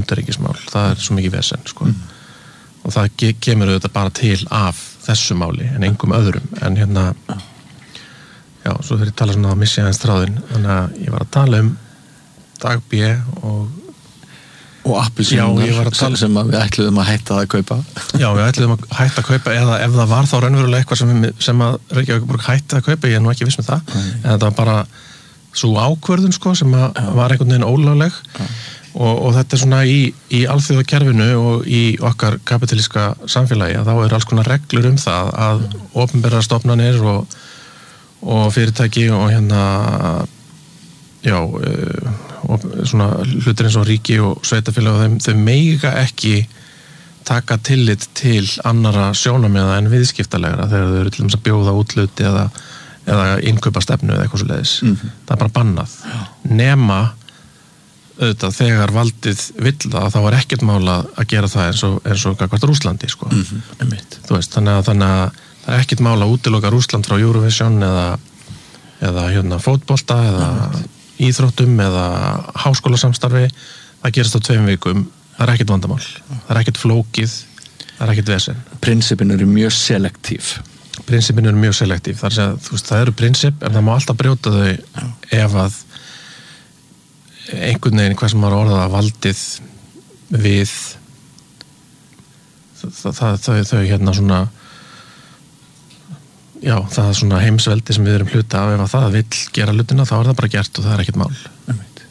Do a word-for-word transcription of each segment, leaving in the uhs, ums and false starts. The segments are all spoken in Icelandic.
utanríkismál, það er svo mikið vesen sko. Mm. Og það ge- kemur auðvitað bara til af þessu máli en engum öðrum, en hérna já, svo þegar ég tala svona að missi aðeins þráðinn, þannig að ég var að tala um Dag B og og appelsínunar tala... sem að við ætluðum að hætta að kaupa já, við ætluðum að hætta að kaupa eða ef það var þá raunverulega eitthvað sem, við, sem að Reykjavíkurborg hætti að kaupa, ég er nú ekki viss með það Æ. En þetta var bara svo ákvörðun sko, sem að já. Var einhvern veginn ólögleg og, og þetta er svona í, í alþjóðakerfinu og í okkar kapitalíska samfélagi að þá er alls konar reglur um það að opinberar stofnanir og, og fyrirtæki og hérna já og svona hlutir eins og ríki og sveitafélag og þeim, þau meiga ekki taka tillit til annara sjónarmiða en viðskiptalegra þegar þau eru til þess að bjóða útluti eða, eða innkaupa stefnu eða eitthvað svo leiðis mm-hmm. það er bara bannað já. Nema auðvitað þegar valdið vill það þá er ekkert mála að gera það eins og, eins og gagnvart Rússlandi sko. mm-hmm. Þú veist, þannig að, þannig að það er ekkert mála að útiloka Rússland frá Eurovision eða, eða hérna fótbolta eða mm-hmm. íþróttum eða háskólasamstarfi, það gerist á tveim vikum, það er ekkert vandamál, það er ekkert flókið, það er ekkert vesen. Prinsipin eru mjög selektív. Prinsipin eru mjög selektív, það er að þú veist, það eru prinsip, en það má alltaf brjóta þau Já. Ef að einhvern veginn hvað sem maður orðað að valdið við það, það, þau, þau hérna svona já, það er svona heimsveldi sem við erum hluta af, ef að það vill gera hlutina þá er það bara gert og það er ekkert mál Einmitt.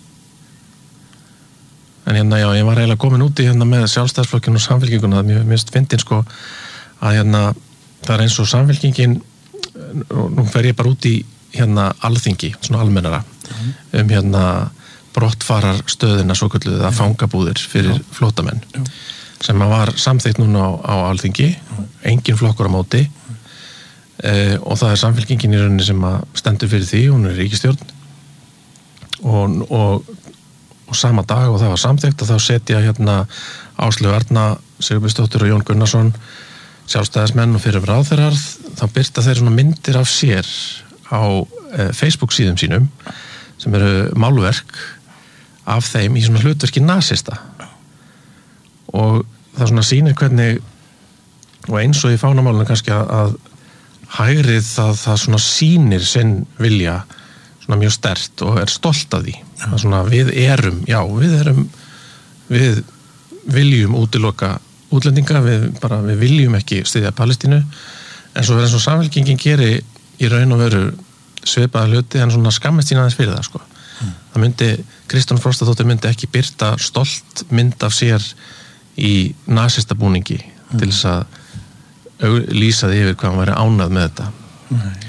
En hérna, já, ég var eiginlega komin út í hérna með Sjálfstæðisflokkinn og Samfylkinguna, það mér finnst fyndin sko að hérna, það er eins og Samfylkingin og nú fer ég bara út í hérna Alþingi, svona almennara mm. um hérna brottfarar stöðina svo kölluð að fangabúðir fyrir já. Flóttamenn já. Sem að var samþykkt núna á, á Alþingi já. Engin flokkur á móti Eh, og það er Samfylkingin í rauninni sem að stendur fyrir því, hún er ríkisstjórn og, og, og sama dag og það var samþykkt og þá setja hérna Áslaugu Arna Sigurbjörnsdóttir og Jón Gunnarsson sjálfstæðismenn og fyrir ráðherrar þá birta þeir svona myndir af sér á eh, Facebook síðum sínum sem eru málverk af þeim í svona hlutverki nasista og það svona sýnir hvernig og eins og í fánamálunum kannski að, að hægrið það, það svona sýnir sinn vilja svona mjög sterkt og er stolt af því það svona við erum, já við erum við viljum útiloka útlendinga, við bara við viljum ekki styðja Palestínu en svo er eins og Samfylkingin geri í raun og veru svipaða hluti en svona skammist sín aðeins fyrir það sko mm. það myndi, Kristján Frostadóttir myndi ekki birta stolt mynd af sér í nasista búningi mm. til þess að lýsaði yfir hvað hann væri ánað með þetta Nei.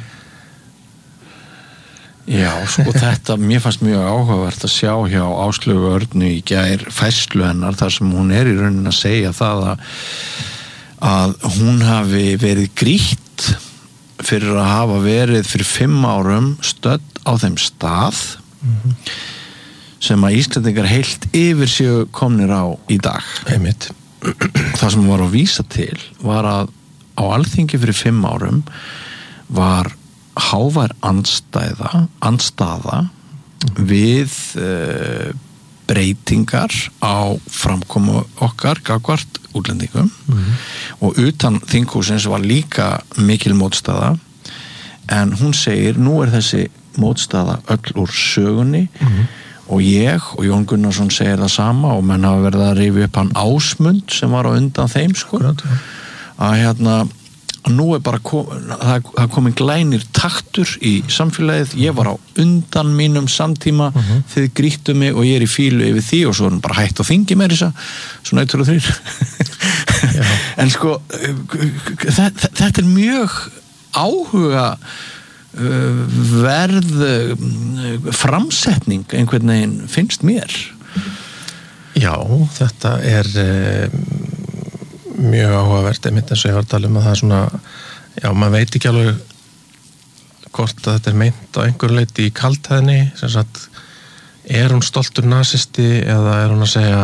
Já, sko þetta mér fannst mjög áhugavert að sjá hjá Áslaugu Örnu í gær færslu hennar þar sem hún er í rauninni að segja það að, að hún hafi verið grýtt fyrir að hafa verið fyrir fimm árum stödd á þeim stað mm-hmm. sem að Íslendingar heilt yfir séu komnir á í dag Einmitt. Það sem hún var að vísa til var að á Alþingi fyrir fimm árum var hávær andstæða, andstaða við uh, breytingar á framkomu okkar gagnvart útlendingum mm-hmm. og utan þinghúsins var líka mikil mótstaða en hún segir nú er þessi mótstaða öll úr sögunni mm-hmm. og ég og Jón Gunnarsson segir það sama og menn hafa verið að rifja upp hann Ásmund sem var á undan þeim sko Akkurat, ja. Að hérna nú er bara kom, það, það komin glænir taktur í samfélagið ég var á undan mínum samtíma uh-huh. þið grýttu mig og ég er í fílu yfir því og svo er hann bara hætt og þingi með þessa svona eitt og þrír en sko þetta, þetta er mjög áhuga uh, verð uh, framsetning einhvern veginn finnst mér Já, þetta er um, mjög áhugavert einmitt eins og ég var að tala um að það er svona já, maður veit ekki alveg hvort að þetta er meint á einhverju leyti í kaldhæðni sem sagt, er hún stoltur nasisti eða er hún að segja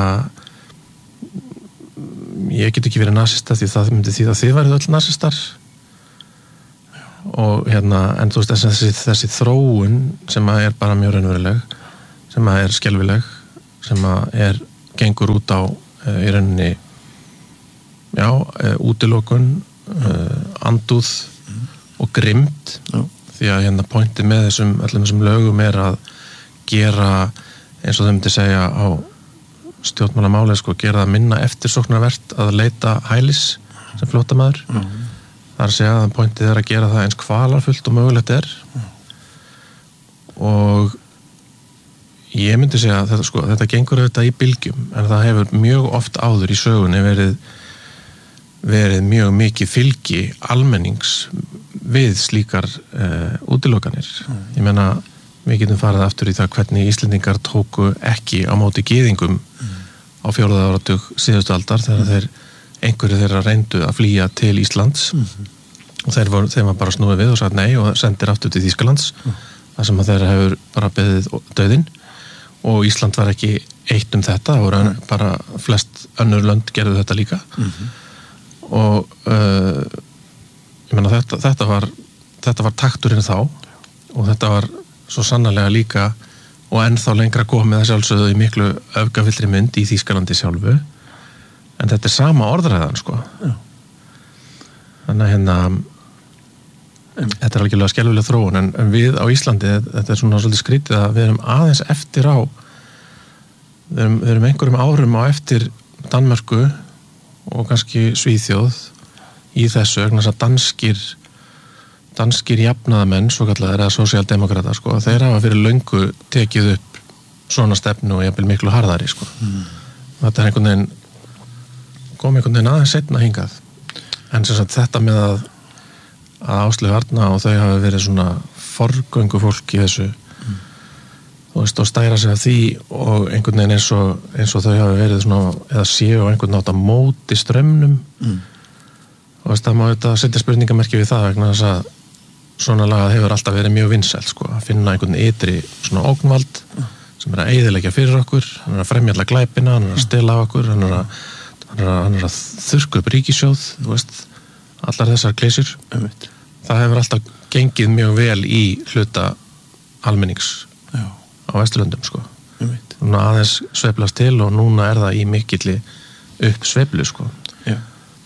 ég get ekki verið nasista því það myndi því að þið værið öll nasistar og hérna en þú veist þessi, þessi þróun sem að er bara mjög raunveruleg sem að er skelfileg sem að er gengur út á uh, í rauninni já, uh, útilokun uh, andúð mm. og grimmd mm. því að hérna pointið með þessum öllum þessum lögum er að gera eins og þau myndi segja á stjórnmálamáli sko, gera það minna eftirsóknarvert að leita hælis sem flóttamaður mm. það er að segja að pointið er að gera það eins kvalarfullt og mögulegt er mm. og ég myndi segja að þetta, sko, þetta gengur auðvitað í bylgjum en það hefur mjög oft áður í sögunni verið, verið mjög mikið fylgi almennings við slíkar uh, útilokanir. Mm. Ég meina, við getum farið aftur í það hvernig Íslendingar tóku ekki á móti gyðingum mm. á fjórða áratug síðustu aldar þegar mm. þeir, einhverju þeirra reyndu að flýja til Íslands mm. og þeir, voru, þeir var bara snúið við og sagt nei og sendir aftur til Þýskalands mm. þar sem að þeirra hefur bara beðið döðin og Ísland var ekki eitt um þetta, það voru mm. bara flest önnur lönd gerðu þetta líka mm-hmm. og uh, ég meina þetta, þetta var þetta var takturinn þá og þetta var svo sannarlega líka og ennþá lengra komið að sjálfsögðu í miklu öfgafyllri mynd í Þýskalandi sjálfu en þetta er sama orðræðan sko Já. Þannig að hérna þetta er algjörlega skelfileg þróun en, en við á Íslandi, þetta er svona svolítið skrítið að við erum aðeins eftir á við erum, við erum einhverjum árum á eftir Danmörku og kannski Svíþjóð í þessu, vegna þess að danskir danskir jafnaðamenn, svo kallar eða sósíaldemókrata, sko, þeir hafa fyrir löngu tekið upp svona stefnu og jafnvel miklu harðari, sko mm. þetta er einhvern veginn kom einhvern veginn aðeins seinna hingað en sem sagt þetta með að að Áslaug Arna og þau hafi verið svona forgöngu fólk í þessu mm. þú veist, og stæra sig af því og einhvern veginn eins og, eins og þau hafi verið svona, eða séu og einhvern nátt að móti straumnum mm. og veist, það má þetta setja spurningamerki við það vegna þess að svona lagað hefur alltaf verið mjög vinsælt sko, að finna einhvern ytri svona ógnvald mm. sem er að eyðileggja fyrir okkur hann er að fremja alla glæpina, hann er að stela á okkur hann er að, hann er að, hann er að þurrka upp ríkissjóð, þú veist allar þessar kleysur um þetta það hefur alltaf gengið mjög vel í hluta almennings Já. Á Vesturlöndum sko. Núna aðeins sveiflast til og núna er það í mikilli upp sveiflu sko. Já.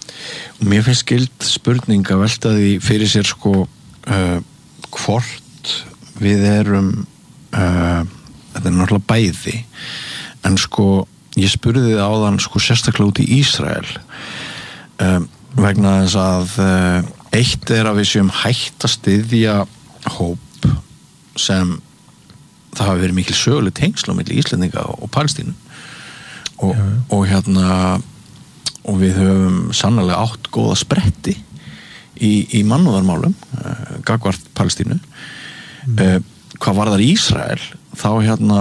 Og mér finnst gild spurning að velta því fyrir sér sko uh, hvort við erum uh, þetta er náttúrulega bæði en sko ég spurði þið áðan sko sérstaklega út í Ísrael um, vegna þess að uh, eitt er að við séum hætt að styðja hóp sem það hafi verið mikil söguleg tengsl á milli Íslendinga og Palestínu og, ja. og hérna og við höfum sannarlega átt góða spretti í, í mannúðarmálum uh, gagnvart Palestínu mm. uh, hvað varðar Ísrael þá hérna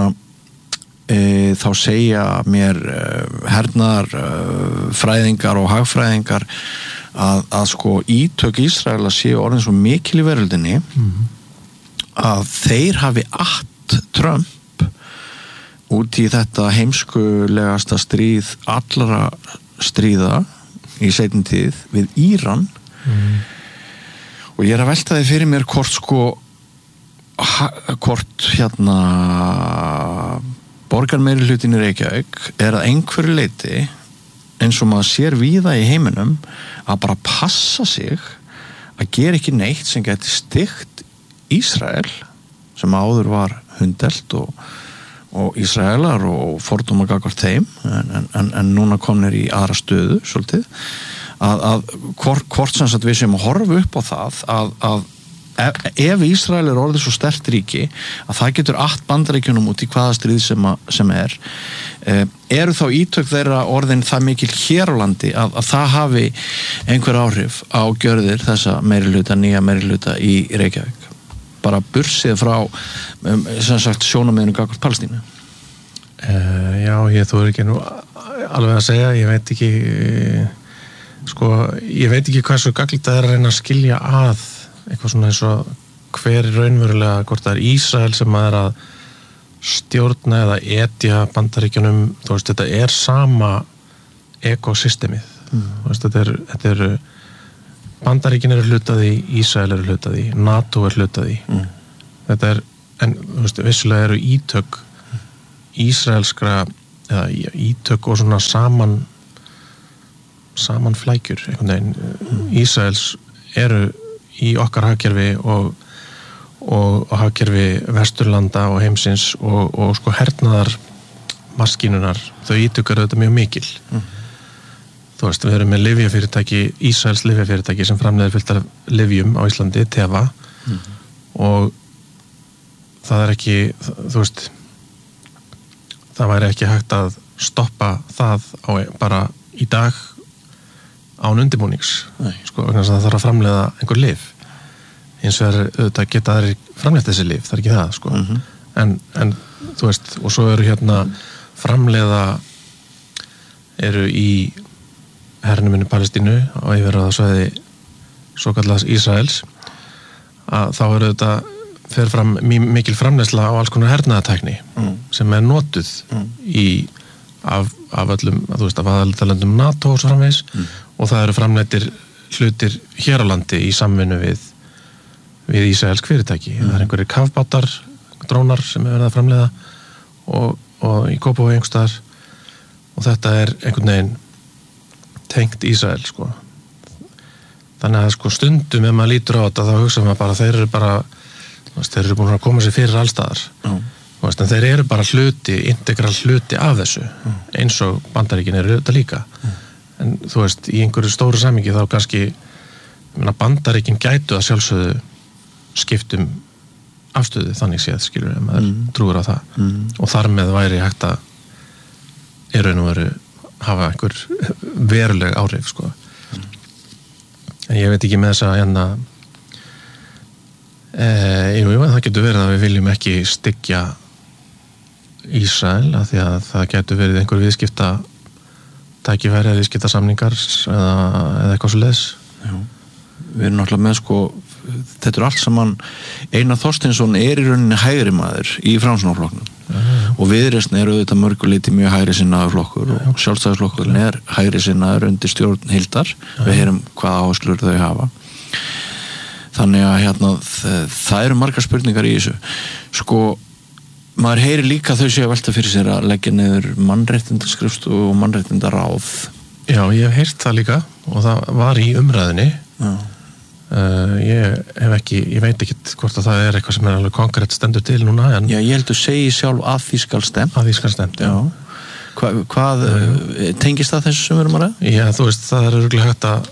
uh, þá segja mér uh, hernaðar uh, fræðingar og hagfræðingar Að, að sko ítök Ísraela séu orðin svo mikil í veröldinni mm-hmm. að þeir hafi att Trump út í þetta heimskulegasta stríð allara stríða í seinni tíð við Íran mm. og ég er að velta því fyrir mér hvort sko ha, hvort hérna borgarmeirihlutin í Reykjavík er að einhverju leyti eins og maður sér víða í heiminum að bara passa sig að gera ekki neitt sem geti stygt Ísrael sem áður var hundelt og, og Ísraelar og fordóma gagnvart þeim en, en, en núna komnir í aðra stöðu svolítið að, að hvort, hvort sem sagt við sem horfa upp á það að, að ef, ef Ísrael er orðið svo sterkt ríki að það getur allt Bandaríkjunum út í hvaða stríð sem, að, sem er eh, eru þá ítök þeirra orðin það mikil hér á landi að, að það hafi einhver áhrif á gjörðir þessa meirihluta, nýja meirihluta í Reykjavík bara bursið frá um, sem sagt sjónarmiðinu gagnvart Palestínu uh, Já, ég þú er ekki nú alveg að segja, ég veit ekki sko, ég veit ekki hvað svo gagnlegt það er að reyna að skilja að eitthvað svona eins og hver er raunverulega, hvort það er Ísrael sem að er að stjórna eða etja Bandaríkjunum, þú veist, þetta er sama ekosystemið mm. þú veist, þetta er, þetta er Bandaríkin eru hlutað í, Ísrael eru hlutað í, NATO er hlutað í mm. þetta er, en þú veist, vissulega eru ítök ísraelskra eða ítök og svona saman saman flækjur einhvern veginn. Mm. Ísraels eru í okkar hagkerfi og, og, og hagkerfi Vesturlanda og heimsins og, og sko hernaðar maskínunar, þau ítök eru þetta mjög mikil. Mm. Þú veist, við erum með lyfjafyrirtæki, Ísraels lyfjafyrirtæki sem framleiðir fullt af lyfjum á Íslandi, Teva, mm. og það er ekki, þú veist, það væri ekki hægt að stoppa það á, bara í dag án undirbúnings. Nei. Sko, vegna þess að það þarf að framleiða einhver lyf. Hins vegar auðvitað geta þær framleitt þessi lyf, það er ekki það, sko. Mm-hmm. En, en, þú veist, og svo eru hérna framleiða eru í hernuminu Palestínu á yfirráðasvæði svokallaðs Ísraels, að þá eru þetta fer fram mikil framleiðsla á alls konar hernaðartækni mm. sem er notuð mm. í af, af öllum, þú veist, af aðaltalendum NATO og svo framvegis mm. og það eru framleittir hlutir hér á landi í samvinnu við við ísraelsk fyrirtæki. Mm. Það er einhverjir kafbátar, drónar sem er verið að framleiða og, og í Kópavogi einhvers staðar og þetta er einhvern veginn tengt Ísrael, sko. Þannig að sko stundum ef maður lítur á þetta þá hugsa maður bara þeir eru bara veist, þeir eru búin að koma sér fyrir allstaðar mm. veist, en þeir eru bara hluti, integral hluti af þessu mm. eins og Bandaríkin eru þetta líka mm. en þú veist, í einhverju stóru samhengi þá kannski Bandaríkin gætu að sjálfsögðu skiptum afstöðu þannig séð, skilur ef maður mm. trúir á það mm. og þar með væri hægt að í raun og veru hafa einhver veruleg áhrif, sko mm. en ég veit ekki með þess að enna Eh, jú, jú, það getur verið að við viljum ekki styggja Ísrael af því að það getur verið einhver viðskipta tækifæri eða viðskipta samningar eða, eða eitthvað svo leiðis. Við erum náttúrulega með sko þetta er allt saman Einar Þorsteinsson er í rauninni hægri maður í Framsóknarflokknum ja, ja, ja. og Viðreisn er auðvitað mörguleiti mjög hægri sinnaður flokkur ja, ja. og Sjálfstæðisflokkurinn er hægri sinnaður undir stjórn Hildar ja, við heyrum hvaða áherslur þau hafa. Þannig að hérna, það eru margar spurningar í þessu. Sko, maður heyri líka þau sé að velta fyrir sér að leggja niður mannréttindaskrifstofu og mannréttindaráð. Já, ég hef heyrt það líka og það var í umræðinni. Já. Uh, ég hef ekki, ég veit ekki hvort að það er eitthvað sem er alveg konkrétt stendur til núna. En já, ég held að segja sjálf að því skal stemt. Að því skal stemt, já. já. Hva, hvað, uh, tengist það þessu sem við erum að ræða? Já, þú veist, það er örugglega hægt að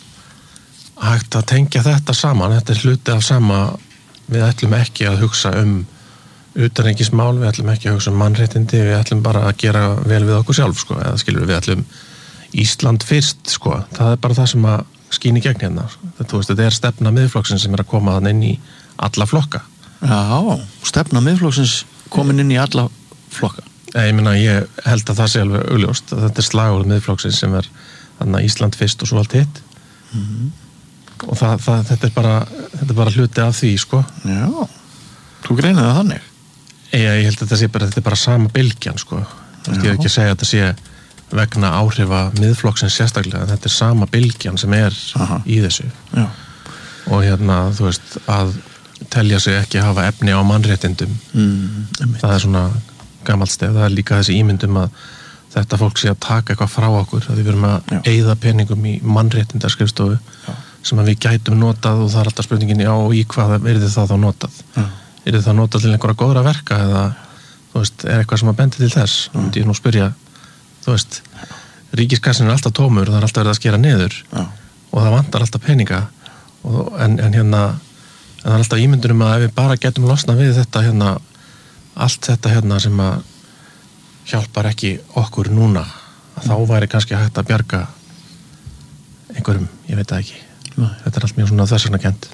hægt að tengja þetta saman, þetta er hluti af sama, við ætlum ekki að hugsa um utanríkismál, við ætlum ekki að hugsa um mannréttindi, við ætlum bara að gera vel við okkur sjálf, sko, eða skilur við ætlum Ísland fyrst, sko, það er bara það sem að skín í gegn hérna, þetta, þú veist, þetta er stefna Miðflokksins sem er að koma þann inn í alla flokka. Já, stefna Miðflokksins komin inn í alla flokka. Ég meina, ég held að það sé alveg augljóst, að þetta er slagorð Miðflokksins sem er þannig að Ísland fyrst og svo allt hitt. Mhm. Og það, það, þetta er bara þetta er bara hluti af því, sko. Já, þú greinir það þannig. Ég, ég held að þetta sé bara, þetta er bara sama bylgjan, sko. Ég hef ekki að segja að þetta sé vegna áhrifa Miðflokksins sérstaklega, þetta er sama bylgjan sem er Aha. í þessu. Já. Og hérna, þú veist, að telja sig ekki hafa efni á mannréttindum. Mm, það er svona gamalt stef, það er líka þessi ímyndum að þetta fólk sé að taka eitthvað frá okkur, að við verum að Já. eyða peningum í mannréttindaskrifstofu. Já. sem að við gætum notað og það er alltaf spurningin já og í hvað er þið það þá notað ja. er þið það notað til einhverja góðra verka eða þú veist, er eitthvað sem að bendi til þess ja. og ég nú spyrja, þú veist ríkiskassin er alltaf tómur, það er alltaf verið að skera niður ja. og það vantar alltaf peninga og, en, en hérna en það er alltaf ímyndunum að ef við bara getum losna við þetta hérna allt þetta hérna sem að hjálpar ekki okkur núna að þá væri kannski hægt að bjarga einhverjum, ég veit það ekki Nei. Þetta er allt mjög svona þversagnakennt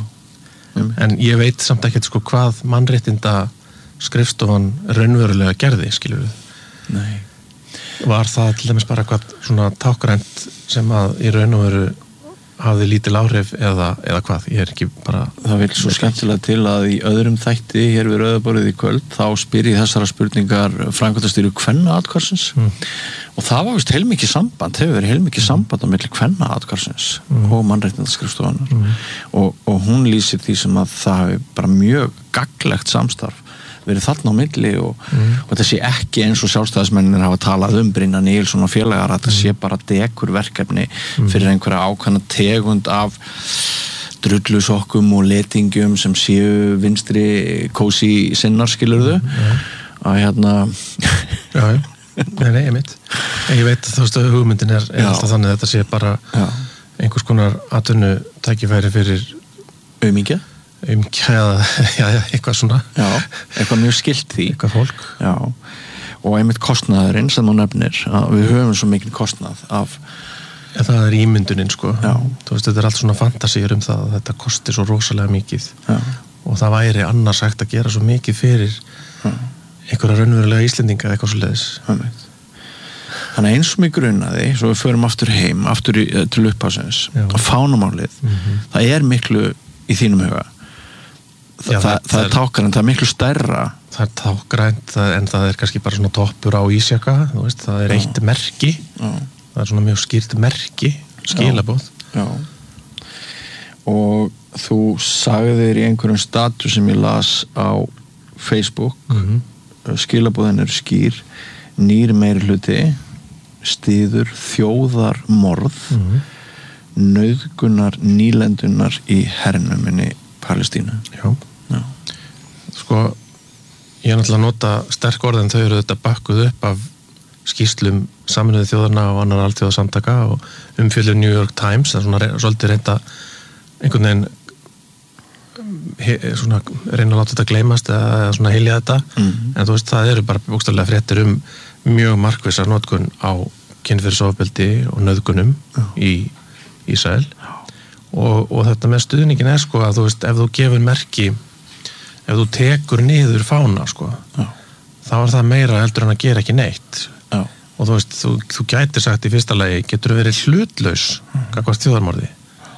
en ég veit samt ekkert sko hvað mannréttinda skrifstofan raunverulega gerði, skilur við Nei. Var það til dæmis bara eitthvað svona tákgrænt sem að í raun og veru hafði lítil áhrif eða, eða hvað, ég er ekki bara það vil svo skemmtilega til að í öðrum þætti hér við Rauðaborðið í kvöld þá spyr ég þessara spurningar framkvæmdastýru kvennaatkvæðsins mm. og það var vist heilmikið samband hefur verið heilmikið mm. samband á milli kvennaatkvæðsins mm. og mannréttindaskrifstofunnar mm. og, og hún lýsir því sem að það hefur bara mjög gagnlegt samstarf verið þarna á milli og, mm. og þetta sé ekki eins og sjálfstæðismennir hafa talað um Brynjar Níelsson og félagar að þetta mm. sé bara dekur verkefni mm. fyrir einhverja ákvæmna tegund af drullusokkum og letingjum sem séu vinstri kósi sinnar skilurðu mm. að hérna já, já, nei, nei, ég mitt ég veit að þú veist að hugmyndin er, er alltaf þannig að þetta sé bara já. Einhvers konar atvinnu tækifæri fyrir aumingja umkjæða, já, já, eitthvað svona já, eitthvað mjög skilt því eitthvað fólk já, og einmitt kostnaðurinn sem þú nefnir að við höfum svo mikil kostnað af já, það er ímyndunin sko já. Þú veist, þetta er allt svona fantasíur um það að þetta kosti svo rosalega mikið já. Og það væri annars hægt að gera svo mikið fyrir já. Einhverja raunverulega Íslendinga eitthvað svo leiðis þannig eins og mig grunaði svo við förum aftur heim, aftur í, til upphásins fánamálið, mm-hmm. það er miklu í þínum huga Já, það, það, það er tákgrænt, það er miklu stærra það er tákgrænt en það er kannski bara svona toppur á ísjaka þú veist, það er já. Eitt merki já. Það er svona mjög skýrt merki skilabóð já. Já. Og þú sagðir í einhverjum status sem ég las á Facebook mm-hmm. skilabóðin eru skýr nýr meirihluti styður þjóðarmorð mm-hmm. nauðgunar nýlendunar í hernuminni Palestínu já. Já. Sko ég er náttúrulega að nota sterk orð en þau eru þetta bakkuð upp af skýrslum Sameinuðu þjóðanna og annar alþjóðasamtaka og umfjöllun New York Times það er svona svolítið reynda einhvern veginn he, svona reyna að láta þetta gleymast eða svona heilja þetta mm-hmm. en þú veist það eru bara bókstaflega fréttir um mjög markvissar notkun á kynferðisofbeldi og nauðgunum já. Í Ísrael og, og þetta með stuðningin er sko að þú veist ef þú gefur merki ef þú tekur niður fána sko já. Þá er það meira heldur en að gera ekki neitt já. Og þú veist þú, þú gætir sagt í fyrsta lagi getur þú verið hlutlaus mm. gagnvart þjóðarmorði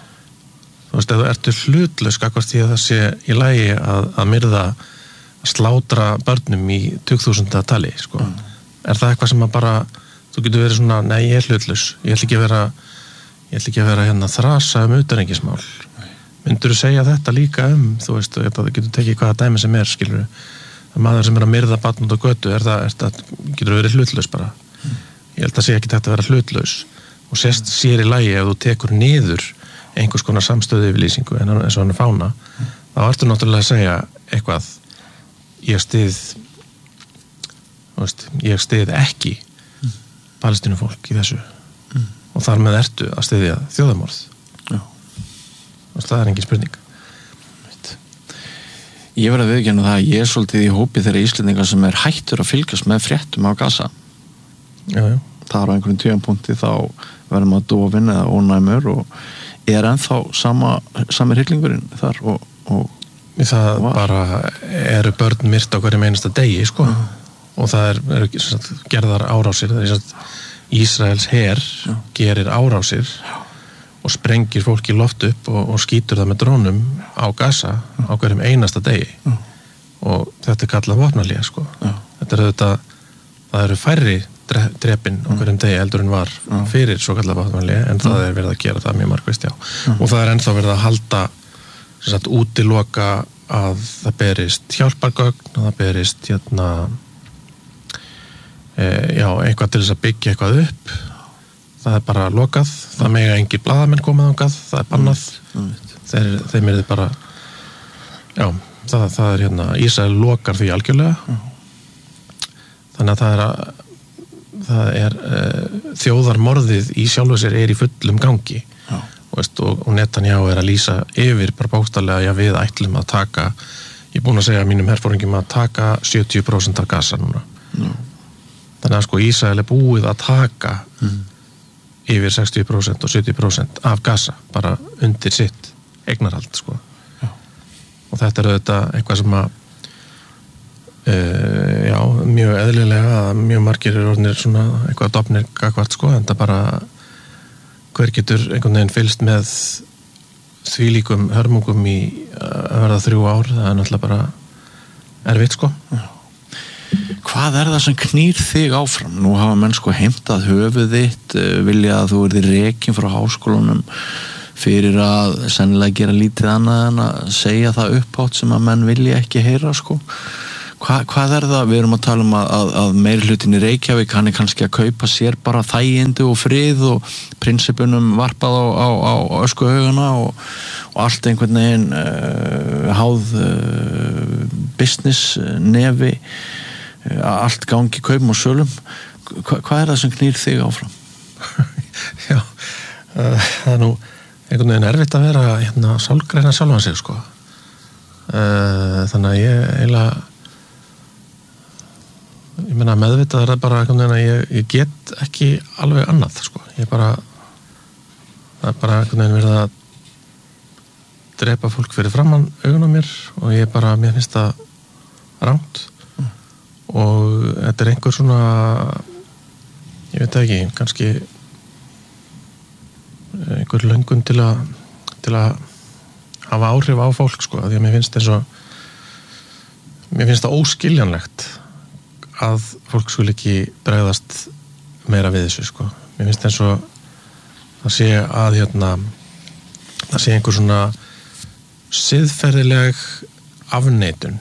þú veist ef þú ertu hlutlaus gagnvart því að það sé í lagi að, að myrða að slátra börnum í tugþúsunda tali sko mm. er það eitthvað sem að bara þú getur verið svona nei ég er hlutlaus ég ætla ekki að vera ég ætla ekki að vera hérna þrasa um utanríkismál myndur þú segja þetta líka um þú veist, það getur tekið hvaða dæmi sem er skilur að maður sem er að myrða barn út á götu er það, er það getur þú verið hlutlaus bara mm. ég held að segja ekki þetta að vera hlutlaus og sérst sér í lagi ef þú tekur niður einhvers konar samstöðu yfirlýsingu en eins og hann er fána mm. þá ertu náttúrulega að segja eitthvað ég stið veist, ég stið ekki mm. Palestínu fólk í þessu mm. og þar með ertu að styðja þjóðarmorð já. Það er engin spurning Ég verði að viðurkenna það að ég er svolítið í hópi þeirra Íslendingar sem er hættur að fylgjast með fréttum á Gaza já, já. Það er á einhverjum tímapunkti þá verður maður dofinn eða ónæmur og er ennþá sama, sami hryllingurinn þar og, og það var. Bara eru börn myrt á hverjum einasta degi sko já. Og það er, eru sagt, gerðar árásir það er sagt, Ísraels her já. Gerir árásir já. Og sprengir fólk í loft upp og, og skýtur það með drónum á Gaza á hverjum einasta degi já. Og þetta er kallað vopnahlé sko já. Þetta er auðvitað, það eru færri drepin á hverjum degi heldur en var já. Fyrir svo kallað vopnahlé en það er verið að gera það mjög markvisst já. já. Og það er ennþá verið að halda sem sagt útiloka að það berist hjálpargögn og það berist hérna e, já, eitthvað til þess að byggja eitthvað upp það er bara lokað, það mega engir blaðamenn komað ángað, það er bannað mm. þeir, þeim er þið bara já, það, það er hérna Ísrael lokar því algjörlega mm. þannig að það er að það er uh, þjóðarmorðið í sjálfu sér er í fullum gangi já. Veist, og, og Netanyahu er að lýsa yfir bara bókstaflega, já við ætlum að taka ég er búin að segja mínum herforingjum að taka sjötíu prósent af Gaza núna mm. þannig að sko Ísrael er búið að taka mm. yfir sextíu prósent og sjötíu prósent af Gaza bara undir sitt eignarhald sko já. Og þetta er auðvitað eitthvað sem að uh, já, mjög eðlilega að mjög margir eru orðnir svona eitthvað dofnir gagvart sko en það bara hver getur einhvern veginn fylgst með þvílíkum hörmungum í að verða þrjú ár það er náttúrulega bara erfitt sko já. Hvað er það sem knýr þig áfram? Nú hafa menn sko heimtað höfuð þitt, vilja að þú verðir rekinn frá háskólanum fyrir að sennilega gera lítið annað en að segja það upphátt sem að menn vilja ekki heyra sko. Hva, hvað er það, við erum að tala um að, að, að meiri hlutin í Reykjavík, hann er kannski að kaupa sér bara þægindi og frið og prinsipunum varpað á, á, á öskuhaugana og, og allt einhvern veginn uh, háð uh, business nefi, uh, allt gangi kaupum og sölum. Hva, hvað er það sem knýr þig áfram? Já, uh, það er nú einhvern veginn erfitt að vera hérna sálgreina sjálfan sig, sko. Uh, þannig að ég eiginlega ég meina meðvitað er það bara einhvern veginn að ég, ég get ekki alveg annað, sko. Ég bara það er bara einhvern veginn verið að drepa fólk fyrir framann augun á mér og ég bara, mér finnst það rangt mm. og þetta er einhver svona ég veit ekki, kannski einhver löngun til að til að hafa áhrif á fólk, sko, því að mér finnst eins og mér finnst það óskiljanlegt að fólk skul ekki bregðast meira við þessu, sko. Mér finnst eins og það sé að hérna það sé einhver svona siðferðileg afneitun,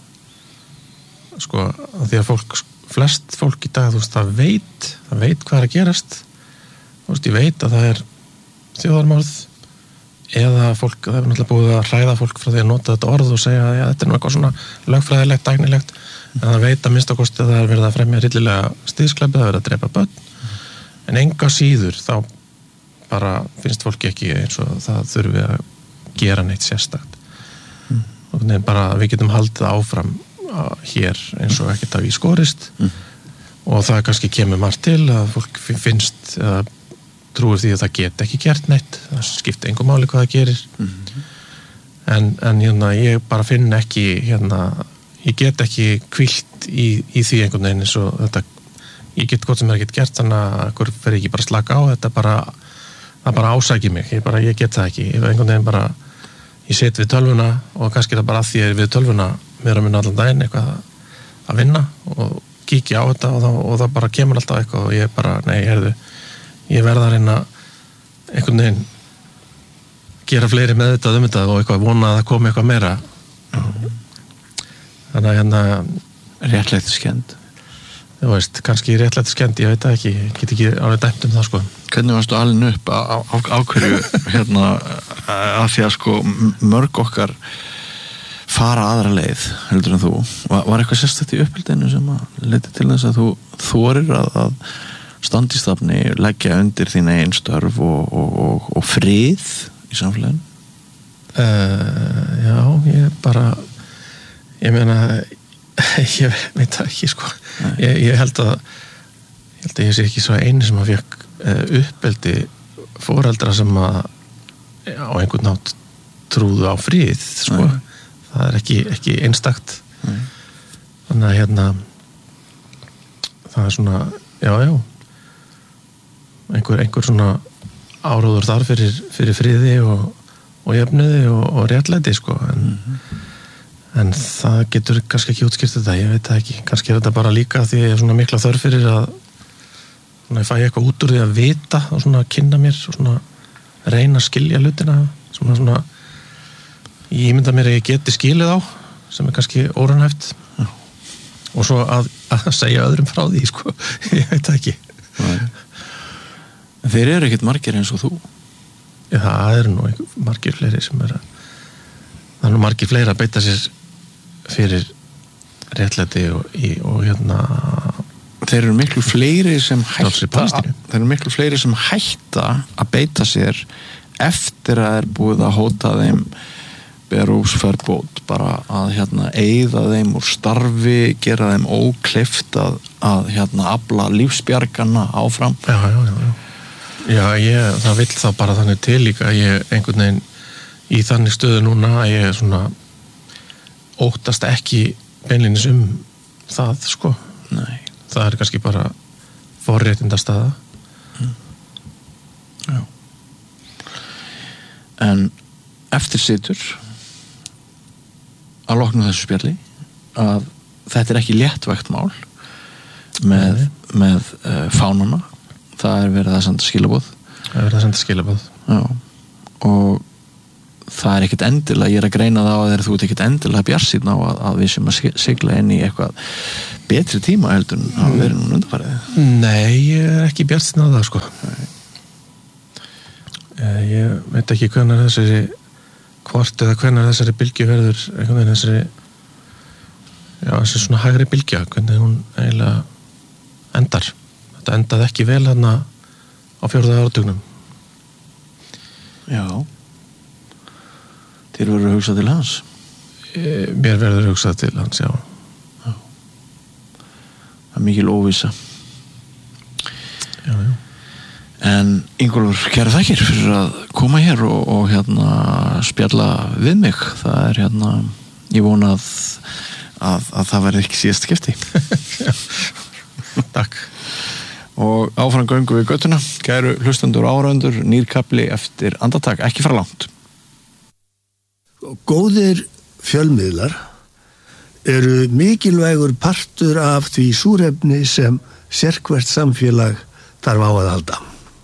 sko, að því að fólk, flest fólk í dag, þú veist, það veit það veit hvað er að gerast, þú veist, ég veit að það er þjóðarmorð eða fólk, það er náttúrulega búið að hræða fólk frá því að nota þetta orð og segja að ja, þetta er nú eitthvað svona lögfræðilegt, dægnilegt en það veit að minnst á kosti að það er verið að fremja rillilega stríðsklæpi, það er verið að drepa börn en enga síður þá bara finnst fólki ekki eins og það þurfi að gera neitt sérstakt mm. og nefn bara við getum haldið áfram hér eins og ekkert að við skorist mm. og það kannski kemur margt til að fólk finnst að trúir því að það get ekki gert neitt það skiptir engu máli hvað það gerir mm. en, en hérna ég bara finn ekki hérna ég get ekki hvílt í, í því einhvern veginn eins og þetta ég get gott sem er ekki gert þannig að hver fer ekki bara slaka á þetta bara það bara ásækir mig ég, bara, ég get það ekki ég, einhvern veginn bara ég set við tölvuna og kannski það bara að því að við tölvuna mér að minna allan daginn eitthvað að vinna og kíkja á þetta og, það, og það bara kemur alltaf eitthvað og ég bara nei, heyrðu ég verða að reyna einhvern veginn gera fleiri með þetta um þetta og eitthvað vona að það komi eitthvað meira mm. þannig að hérna réttlætiskennd þú veist, kannski réttlætiskennd, ég veit það ekki ég get ekki alveg dæmt um það, sko Hvernig varstu alin upp á, á, á hverju hérna að því að sko mörg okkar fara aðra leið heldur en þú var, var eitthvað sérstætt í uppbyldinu sem að leiti til þess að þú þorir að, að standistafni leggja undir þín eigin störf og, og, og, og frið í samfélaginu? Uh, já, ég bara ég meina ég veit það ekki, sko ég, ég held að ég held að ég sé ekki svo einu sem að fekk uh, uppbeldi foreldra sem að á einhvern nátt trúðu á frið, sko Nei. Það er ekki, ekki einstakt Nei. Þannig að hérna það er svona, já, já einhver, einhver svona áróður þar fyrir, fyrir friði og, og jöfnuði og, og réttlæti, sko en, mm-hmm. en það getur kannski ekki útskýrt þetta, ég veit það ekki kannski er þetta bara líka því ég er svona mikla þörf fyrir að svona, ég fæ eitthvað út úr því að vita og svona kynna mér og svona reyna að skilja hlutina svona svona ég mynda mér að ég geti skilið á sem er kannski óraunhæft Já. Og svo að, að segja öðrum frá því, sko ég veit það ekki Nei. Þeir eru ekkert margir eins og þú Já, það eru nú margir fleiri sem er að það er nú margir fleiri að beita sér fyrir réttlæti og, í, og hérna þeir eru miklu fleiri sem hætta þeir eru miklu fleiri sem hætta að beita sér eftir að er búið að hóta þeim berúsferðbót bara að hérna eyða þeim úr starfi, gera þeim ókleift að, að hérna afla lífsbjargana áfram Já, já, já, já. Já, ég, það vill þá bara þannig til líka að ég einhvern veginn í þannig stöðu núna að ég svona óttast ekki beinlínis um það, sko Nei. Það er kannski bara forréttindastaða mm. Já En eftir situr að loknu þessu spjalli að þetta er ekki léttvægt mál með, með uh, fánana það er verið að senda skilaboð það er verið að senda skilaboð Já. Og það er ekkert endilega, ég er að greina það á þegar þú ert ekkert endilega bjarsýnn á að, að við sem að sigla inn í eitthvað betri tíma heldur en að vera núna undanfarið. Nei, ég er ekki bjarsýnn á það sko. Nei. Ég veit ekki hvernig þessari hvort eða hvernig þessari bylgju verður einhvern veginn þessari já, þessi svona hægri bylgja, hvernig hún eiginlega endar. Þetta endaði ekki vel þarna á fjórða áratugnum. Já. Þér verður að hugsa til hans? Mér verður að hugsa til hans, já. Já. Það er mikil óvissa. Já, já. En Ingólfur, kæra þakkir fyrir að koma hér og, og hérna spjalla við mig. Það er hérna, ég vona að, að, að það verður ekki síðast skipti. Takk. Og áfram göngum við göttuna. Kæru hlustendur og áhorfendur, nýr kafli eftir andartak, ekki fara langt. Góðir fjölmiðlar eru mikilvægur partur af því súrefni sem sérhvert samfélag þarf á að halda.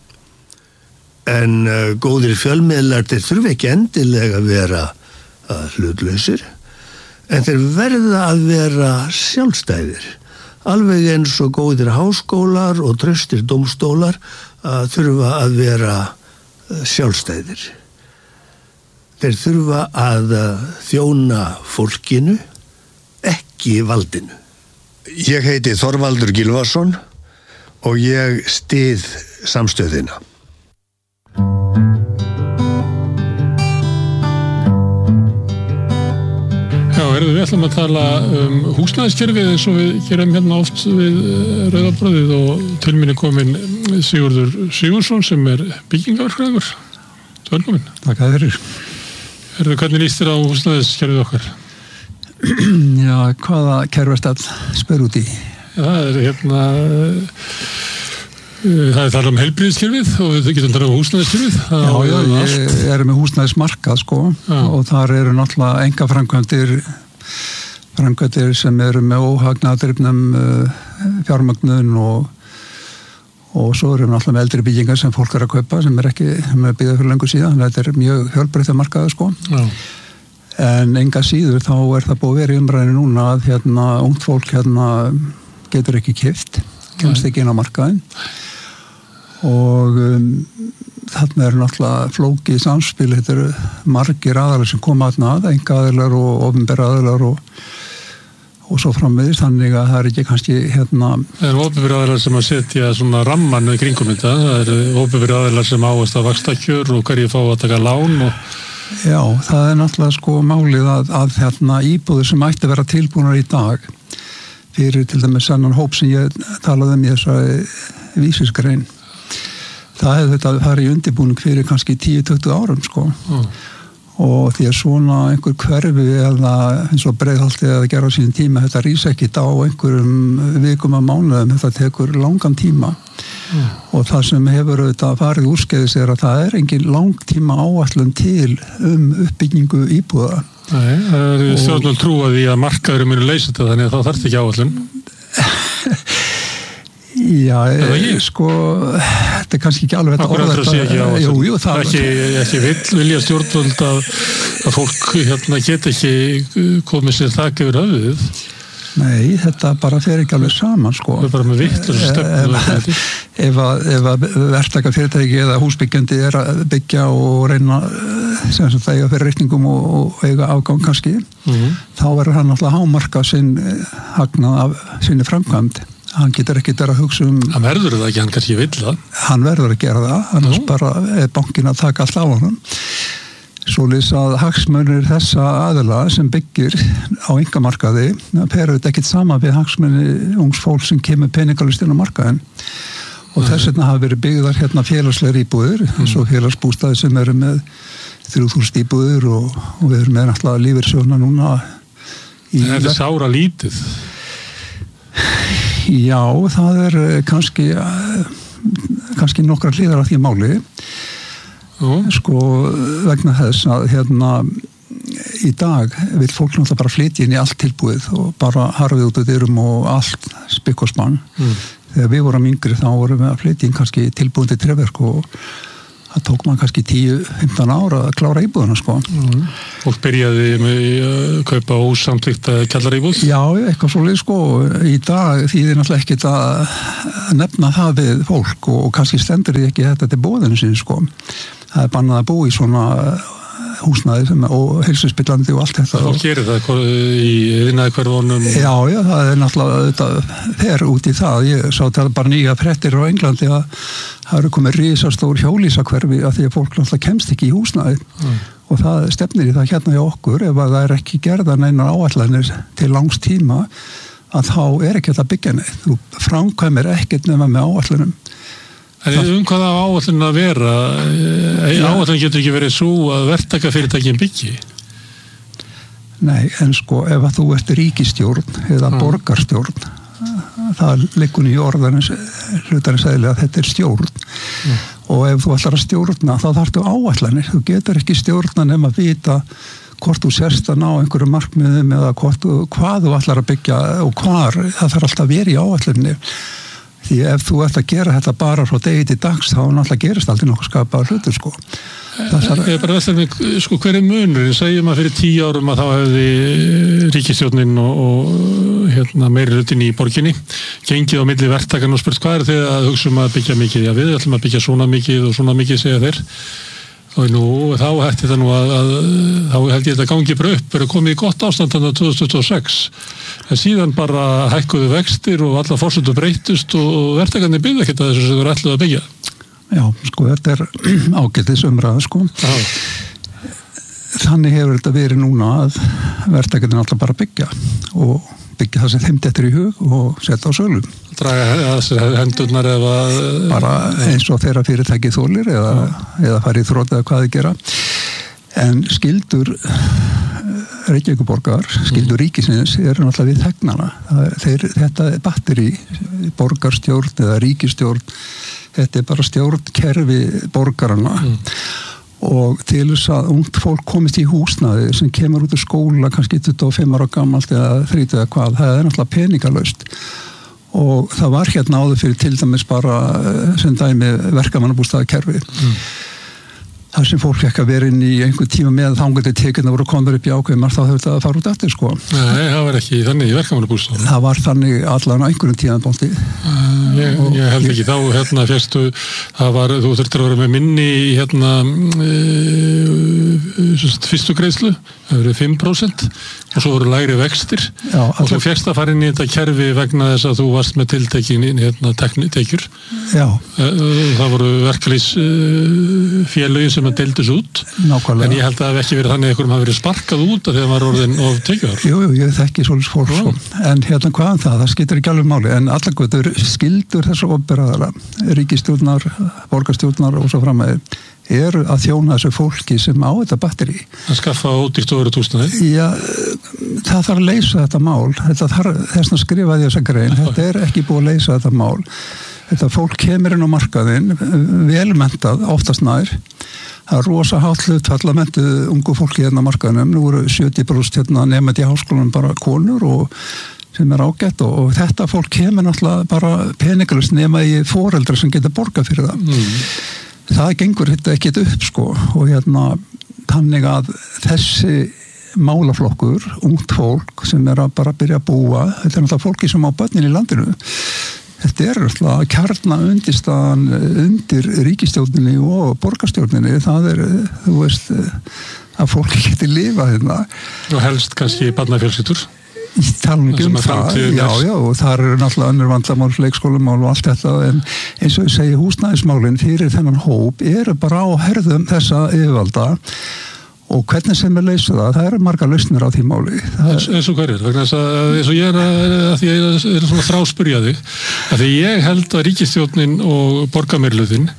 En uh, góðir fjölmiðlar þeir þurfa ekki endilega að vera uh, hlutlausir, en þeir verða að vera sjálfstæðir. Alveg eins og góðir háskólar og traustir dómstólar uh, þurfa að vera uh, sjálfstæðir. Þeir þurfa að þjóna fólkinu, ekki valdinu. Ég heiti Þorvaldur Gylfason og ég styð samstöðina. Já, erðu við ætlum að tala um húsnæðiskerfið eins og við gerum hérna oft við Rauða brauðið og til minni komin Sigurður Sigurðsson sem er byggingaverkfræðingur. Velkomin. Takk að fyrir. Erðu, hvernig líst þér á húsnæðiskerfið okkar? Já, hvaða kerfist að spör út í? Já, það er hérna það er talað um heilbrigðiskerfið og við getum talað um húsnæðiskerfið. Já, já, ég er með húsnæðismarkað sko já. Og þar eru náttúrulega enga framkvæmdir framkvæmdir sem eru með óhagnaðdrifnum fjármögnun og og svo erum við alltaf með eldri byggingar sem fólk er að kaupa sem er ekki með byggðað fyrir lengur síðan, þetta er mjög fjölbreytt að markaða sko já. En enga síður þá er það búið að vera í umræðinu núna að hérna ungt fólk hérna getur ekki keypt, kemst ekki inn á markaðin og um, þarna er náttúrulega flókið samspil, þetta eru margir aðalar sem koma þarna að, enga aðalar og opinbera aðalar og og svo framvegis, þannig að það er ekki kannski hérna... Það eru opinbera aðilar sem að setja svona ramman í kringum þetta, það eru opinbera aðilar sem áherslu að vaxtakjör og hverju fá að taka lán og... Já, það er náttúrulega sko málið að, að hérna íbúður sem ætti að vera tilbúnar í dag fyrir til dæmis annan hóp sem ég talaði um í þessari vísisgrein. Það hefði þetta farið í undirbúning fyrir kannski tíu til tuttugu árum sko. Mm. Og því að svona einhver hverfi eða eins og Breiðholtið eða gera á sínum tíma, þetta rís ekki á einhverjum vikum að mánuðum, þetta tekur langan tíma mm. og það sem hefur auðvitað farið úrskeiðis er að það er engin langtíma áætlun til um uppbyggingu íbúða. Nei, það er stjórnvöld trúað í að markaðurinn muni leysa þetta, þannig að það þarf ekki áætlun. Já, sko, þetta er kannski ekki alveg þetta orð þetta. Akkur heldur að sé ekki á jú, jú, það ekki, ekki vill vilja stjórnvöld að, að fólk hérna get ekki komið sér þak yfir höfuðið. Nei, þetta bara fer ekki alveg saman, sko. Það er bara með vittlausa stefnu. Ef að, ef að verktaka fyrirtæki eða húsbyggjandi er að byggja og reyna sem sagt eiga fyrir reikningum og, og eiga afgang kannski, mm-hmm. þá verður hann alltaf hámarka sinn hagnað af sinni framkvæmd. Hann getur ekki að hugsa um... Hann verður það ekki, hann kannski vill það. Hann verður að gera það, annars Nú. bara er bankin að taka allt á honum. Svoleiðis að hagsmunir þessa aðila sem byggir á einkamarkaði, per auðvitað ekkert sama við hagsmunir ungs fólk sem kemur peningalistinn á markaðin. Og Nei. Þess vegna hafa verið byggðar hérna félagslegar íbúðir, mm. eins og félagsbústaði sem eru með þrjú þúsund íbúðir og, og við erum með náttúrulega lífeyrissjóðna núna. Í þetta er sára lítið. Já, það er kannski kannski nokkra hliðar af því máli mm. sko vegna þess að hérna í dag vil fólk náttúrulega bara flytja inn í allt tilbúið og bara harfið út af dyrum og allt spikk og spann mm. þegar við vorum yngri þá vorum við að flytja inn kannski tilbúin til trefverk og það tók maður kannski tíu til fimmtán ára að klára íbúðuna sko. Mm. Fólk byrjaði með að kaupa ósamtlíkt kjallaríbúð? Já, eitthvað svolítið sko. Í dag þýðir náttúrulega ekkert að nefna það við fólk og kannski stendur því ekki þetta til bóðinu sín sko. Það er bannað að búa í svona húsnæði sem, og heilsuspillandi og allt þetta. Fólk gerir það í vinnaði hverfunum? Já, já, það er náttúrulega þetta fer út í það. Ég sá þetta bara nýja fréttir á Englandi að það eru komið risastór hjólísakverfi að því að fólk náttúrulega kemst ekki í húsnæði mm. og það stefnir í það hérna hjá okkur ef að það er ekki gerða neinar áætlanir til langs tíma að þá er ekki þetta byggja neitt. Þú framkvæmir ekkert nema með áætlunum. En um hvað á áætlun að vera? Áætlun getur ekki verið svo að verktakafyrirtækin byggi? Nei, en sko ef að þú ert ríkisstjórn eða mm. borgarstjórn, það liggur í orðarins hlutarins eðli að þetta er stjórn mm. og ef þú ætlar að stjórna þá þarftu áætlanir. Þú getur ekki stjórna nema að vita hvort þú sérst að ná einhverju markmiðum eða hvort, hvað þú ætlar að byggja og hvar. Það þarf alltaf að vera í áætlunni. Því ef þú ert að gera þetta bara frá degi til dags þá náttúrulega gerist aldrei nokkuð skapaða hlutur sko. Þar... Ég er bara veldur mig, sko, hver er munurinn? Segjum að fyrir tíu árum að þá hefði ríkisstjórnin og, og hérna, meiri hlutin í borginni gengið á milli verktakanna og spurt hvað er þið að hugsa um að byggja mikið? Já, við ætlum að byggja svona mikið og svona mikið segja þeir. Og nú, þá hætti það nú að, að þá held ég þetta gangi bara upp, er komið í gott ástand þarna tvö þúsund tuttugu og sex. En síðan bara hækkuðu vextir og alla forsendur breytust og verktakarnir byggðu ekkert að þessu sem þeir ætluðu að byggja. Já, sko, þetta er ágætis umræða, sko. Já. Þannig hefur þetta verið núna að verktakarnir alltaf bara byggja og byggja það sem þeim dettur í hug og setja á sölum. Draga að hendurnar eða... Bara eins og þeirra fyrirtæki þólir eða, eða farið í þrótt eða hvað þið gera. En skildur Reykjavíkurborgar, skildur ríkisins eru náttúrulega við þegnana. Þeir, þetta er batteri, borgarstjórn eða ríkisstjórn, þetta er bara stjórnkerfi borgarana. Mm. Og til þess að ungt fólk komist í húsnæði sem kemur út úr skóla kannski tuttugu og fimm ára gamalt eða þrítug eða hvað, það er náttúrulega peningalaust og það var hérna áður fyrir til dæmis bara sem dæmi verkamannabústaðakerfi mm. þar sem fólk fekk að vera inn í einhver tíma með þangandi tekjurnar voru komður upp í ákveðmar þá þurfti að fara út eftir sko. Nei, það var ekki þannig í verkamannabústaðum. Það var þannig allan á einhverjum tíðanbóndi. Uh, ég, ég held ekki þá hérna férstu, það var, þú þurftir að vera með minni í hérna e, fyrstu greiðslu, það verið fimm prósent og svo voru lægri vextir Já, og þú férst að fara inn í þetta kerfi vegna þess að þú varst með tiltekin hérna tekjur. Já. Það voru verkalýsfélögin sem að deildus út. Nákvæmlega. En ég held að það hef ekki verið þannig að einhverjum hafi verið sparkað út að þegar maður orðin of tekjuðar. Jú, jú, ég þekki svolítið fólk svo. En hérna hvaðan það, það skiptir ekki alveg máli. En allar skildur þessu operaðara, ríkisstjórnar, borgarstjórnar og svo framvegir, eru að þjóna þessu fólki sem á þetta batteri. Að skaffa út í stóru túsnaði? Já, það þarf að leysa þetta mál. Þetta þarf, þess að skrifa því þessa grein. Þetta er ekki búið að leysa þetta mál. Þetta fólk kemur inn á markaðinn, velmentað, oftast nær. Það er rosa hátt hlutfall að mentuð ungu fólki hérna á markaðinum. Nú voru sjötíu prósent hérna nemandi í háskólanum bara konur og sem er ágætt og, og þetta fólk kemur náttúrulega bara peningalust nema í foreldra sem geta borgað fyrir það. Mm. Það gengur þetta ekkit upp sko og hérna þannig að þessi málaflokkur, ungt fólk sem er að bara byrja að búa, þetta er náttúrulega fólki sem á börnin í landinu. Þetta er alltaf kjarna undirstaðan undir ríkisstjórninni og borgarstjórninni. Það er, þú veist, að fólki geti lifað hérna. Og helst kannski barnafjölskyldur? Í talningu um það, já, já, og það eru náttúrulega önnur vandamál, leikskólamál og allt þetta, en eins og ég segi húsnæðismálinn fyrir þennan hóp eru bara á herðum þessa yfirvalda og hvernig sem er leysa það, það eru margar lausnir á því máli. Eins, eins og hverjir, vegna þess að eins og ég er að, að því ég er, er svona þráspyrja þig, að því ég held að ríkisstjórnin og borgarmeirihlutin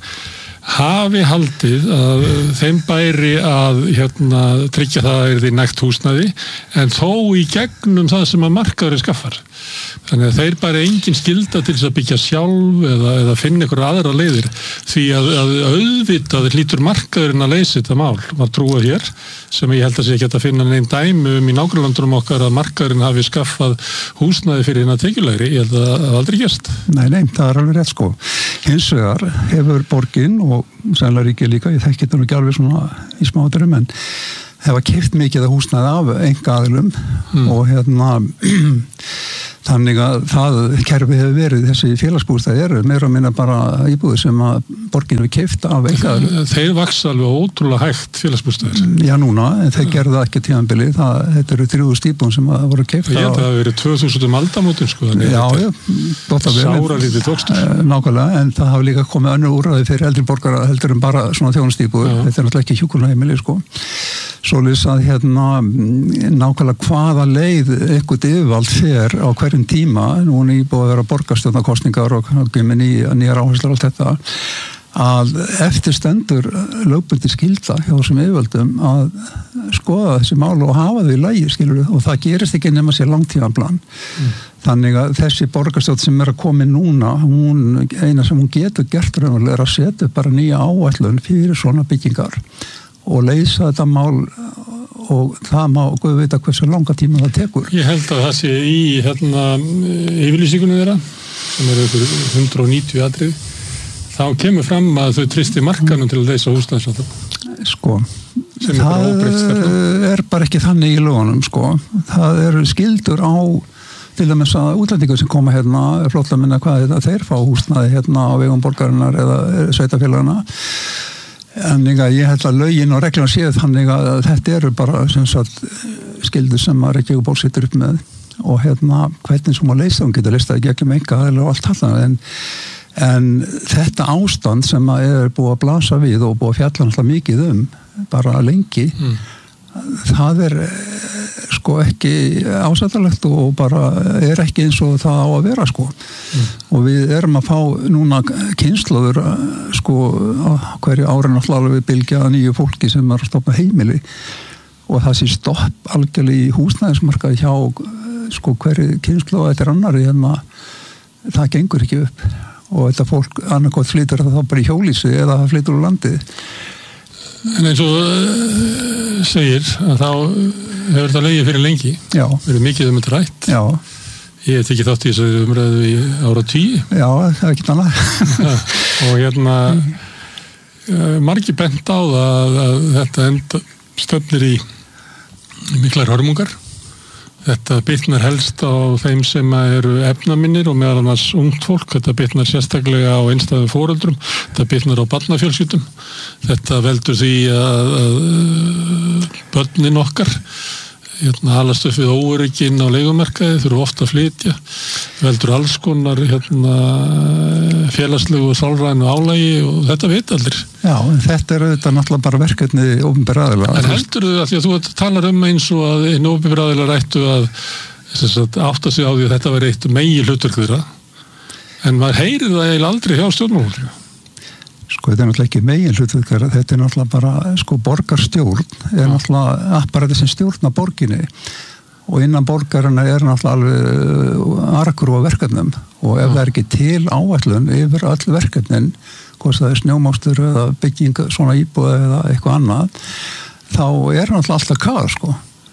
hafi haldið að þeim bæri að hérna, tryggja það að er því nægt húsnæði en þó í gegnum það sem að markaðurinn skaffar. Þannig að þeir bara engin skylda til þess að byggja sjálf eða, eða finna ykkur aðra leiðir því að, að auðvitað hlýtur markaðurinn að leysa þetta mál. Maður trúa hér sem ég held að sé ekki að finna neinn dæmi um í nágrannlandunum okkar að markaðurinn hafi skaffað húsnæði fyrir hérna tekjulegri. Ég held að það aldrei gerst. Nei, nei, það er alveg rétt sko. Hins vegar hefur borgin og og sannlega ríkið líka, ég þekki þetta nú ekki alveg svona í smáturum, en hefa keypt mikið að húsnæði af einkaaðilum mm. og hérna þannig að það kerfi hefur verið, þessi félagsbústæði eru meira að minna bara íbúður sem að borgin hefur keypt af einkaaðilum. Þeir vaksa alveg ótrúlega hægt félagsbústæðir. Já, núna, en þeir gerðu það ekki tímabili, það, þetta eru þrjú þúsund íbúðum sem að voru keypt. Ég held að það hefur verið tvö þúsund um aldamótin, sko. Já, já, gott að vera. Sáralítið tókstur. Nákvæmlega, en það hafa líka komið önnur úrræði fyrir eldri borgara heldur en bara svona þjónustíbúður. Þetta er náttúrulega ekki hjúkrunarheimili, sko. Svoleiðis að hérna nákvæmlega hvaða leið eitthvað yfirvald fer á hverjum tíma, nú er búið að vera borgarstjórnarkosningar og nýjar áherslar og allt þetta, að eftir stendur lögbundin skylda hjá þessum yfirvöldum að skoða þessi mál og hafa þau í lagi, skilur við, og það gerist ekki nema sér langtímaplan. Mm. Þannig að þessi borgarstjórn sem er að koma núna, hún, eina sem hún getur gert raunverulega er að setja bara nýja áætlun fyrir svona byggingar og leysa þetta mál og það má Guð vita hversu langa tíma það tekur. Ég held að það sé í hérna yfirlýsingunni þeirra sem eru ykkur hundrað og níutíu atriði, þá kemur fram að þau tristi markanum til að leysa húsnæðisvanda. Sko, það er bara ekki þannig í lögunum, sko. Það eru skyldur á til dæmis að útlendingar sem koma hérna, flóttlega minna hvað þetta, þeir fá húsnæði hérna á vegum borgarinnar eða sveitafélagana. En ég held að lögin og reglum séu þannig að þetta eru bara sem sagt, skildur sem að Reykjavíkurborg situr upp með og hérna hvernig sem að leysa, hún getur leystað ekki ekki með einhverja og allt alltaf, en, en þetta ástand sem að er búið að blasa við og búið að fjalla alltaf mikið um bara lengi, mm. það er sko ekki ásættalegt og bara er ekki eins og það á að vera, sko. Mm. Og við erum að fá núna kynslóður sko hverju ári náttúrulega við bylgja nýju fólki sem er að stoppa heimili og það sé stopp algjörlega í húsnæðismarkaði hjá sko hverju kynslóð þetta er annari hérna, það gengur ekki upp og þetta fólk annarkot flytur það þá bara í hjólísi eða það flytur úr landið. En eins og uh, segir að þá hefur þetta legið fyrir lengi. Já. Verið mikið um þetta rætt. Já. Ég hef tekið þátt í þessu umræðu í ára tíu. Já, það er ekki annað. Og hérna uh, margir bent á það að, að þetta enda stefnir í miklar hörmungar. Þetta bitnar helst á þeim sem eru efnaminnir og meðal annars ungt fólk. Þetta bitnar sérstaklega á einstæðum foreldrum. Þetta bitnar á barnafjölskyldum. Þetta veldur því að, að börnin okkar hérna, halast upp við óöryggin á leigumarkaði, þurfa ofta að flytja. Veldur alls konar hérna, félagslegu og sálrænu álagi og þetta veit allir. Já, en þetta er auðvitað náttúrulega bara verkefni opinberra aðila. En heldur þú að því að þú talar um eins og að einu opinberra aðila rættu að sagt, átta sig á því að þetta væri eitt megi hlutverk þeirra, en maður heyrir það eiginlega aldrei hjá stjórnmálafólki. Sko, þetta er náttúrulega ekki megin hlutverkar, þetta er náttúrulega bara, sko, borgarstjórn er náttúrulega apparati sem stjórna borginni og innan borgarina er náttúrulega alveg argur á verkefnum og ef það er ekki til áætlun yfir öll verkefnin, hvort það er snjómástur eða bygging svona íbúð eða eitthvað annað, þá er náttúrulega alltaf kaos, sko.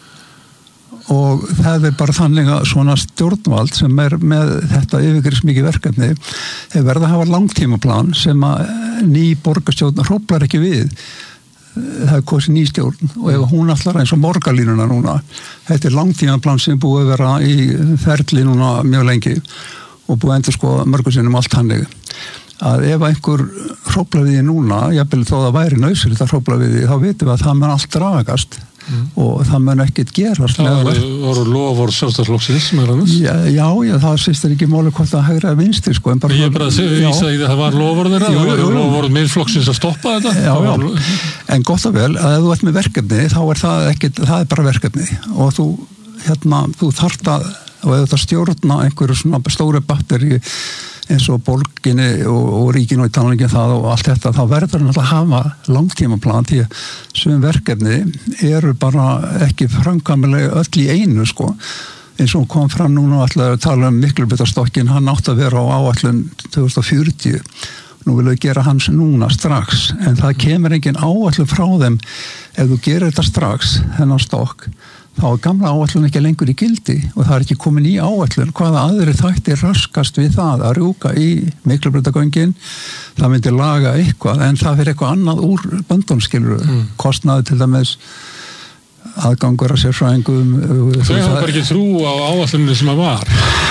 Og það er bara þannig að svona stjórnvald sem er með þetta yfirgripsmikið verkefni hefur verið að hafa langtímaplan sem að ný borgarstjórn hróflar ekki við. Það er kosið ný stjórn og ef hún allar eins og borgarlínuna núna, þetta er langtímaplan sem búið að vera í ferli núna mjög lengi og búið að endur sko mörgum sinnum allt hannig. Að ef einhver hróflar við því núna, jafnvel þó það væri nauðsynlegt að hrófla við því, þá vitum við að það mun allt dragast. Mm. Og það mun ekkert gerast. Það voru lofvörð sjálfstæðisflokksins með hann. Já, já, já, það sýstir ekki máli hvort það hægra eða vinstri, sko. En bara ég er bara að segja því að það var lofvörð þeirra, það var lofvörð Miðflokksins að stoppa þetta. Já, já, var... en gott og vel, að ef þú ert með verkefni, þá er það ekkert, það er bara verkefni. Og þú, hérna, þú þarft að, og ef það stjórna einhverju svona stóru batteri eins og borginni og, og ríkinu og í talningin það og allt þetta, þá verður hann alltaf að hafa langtímaplan því að sem verkefni eru bara ekki framkvæmlega öll í einu, sko. Eins og kom fram núna alltaf að tala um Miklubitastokkin, hann átti að vera á áætlun tvö þúsund og fjörutíu. Nú vilja gera hans núna strax, en það kemur engin áætlun frá þeim ef þú gerir þetta strax, þennan stokk, þá er gamla áætlun ekki lengur í gildi og það er ekki komin í áætlun hvaða aðri þættir raskast við það að rjúka í Miklubrautargöngin, það myndi laga eitthvað en það fyrir eitthvað annað úr böndum skilur mm. kostnaði til dæmis aðgangur að sérfræðingum. Þau hafa bara ekki trú á áætlunni sem að var?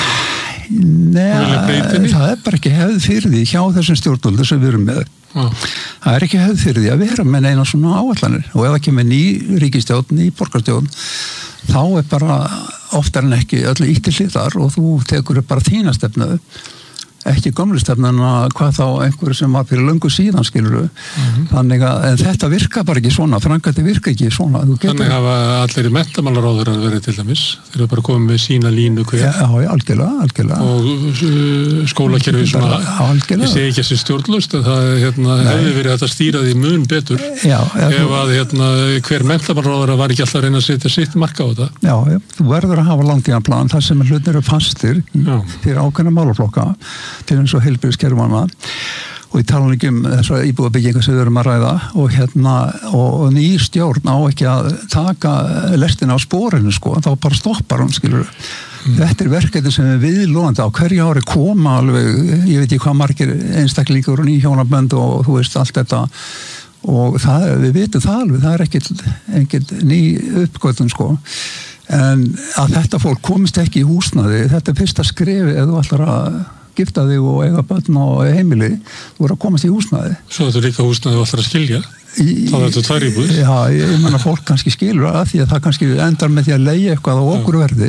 Nei, það er bara ekki hefð fyrir því hjá þessum stjórnvöldum sem við erum með. Ah. Það er ekki hefð fyrir því að vera með eina svona áætlanir og ef það kemur ný ríkisstjórn, ný borgarstjórn, þá er bara oftar en ekki öllu ítt til hliðar og þú tekur bara þína stefnu, ekki gömlu stefnuna hvað þá einhverju sem var fyrir löngu síðan skilur mm-hmm. þannig að en þetta virka bara ekki svona, framkvæmdi virka ekki svona. Þannig hafa allir í menntamálaráður að vera til dæmis, þeir eru bara komið með sína línu hver. Já, já, algjörlega, algjörlega. Og uh, skólakerfi svona, ég segi ekki að þessi stjórnlaust, en það hérna, hefði verið að stýra því mun betur já, já, ef að hérna, hver menntamálaráður var ekki alltaf að reyna að setja sitt marka á þetta. Já, já, þú verður að hafa langtímaplan þar sem hlutir eru fastir fyrir ákveðna málaflokka til eins og heilbrigðiskerfana og ég tala ekki um þessar íbúðabyggingar sem við erum að ræða og hérna og, og ný stjórn á ekki að taka lestina á sporinu sko, þá bara stoppar hún skilur. Mm. Þetta er verkefni sem við viðlóðandi á hverju ári koma alveg, ég veit ekki hvað margir einstaklingur og nýhjónabönd og þú veist allt þetta og það, við vitum það alveg, það er ekkert, ekkert ný uppgötun sko. En að þetta fólk komist ekki í húsnæði, þetta er fyrsta skrefi ef þú ætlar að gifta þig og eiga börn og heimili, þú voru að komast í húsnæði. Svo þetta er líka húsnæði alltaf að skilja, í, þá er þetta tvær íbúðir. Já, ég, ég menna fólk kannski skilur að því að það kannski endar með því að leigja eitthvað á okkur verði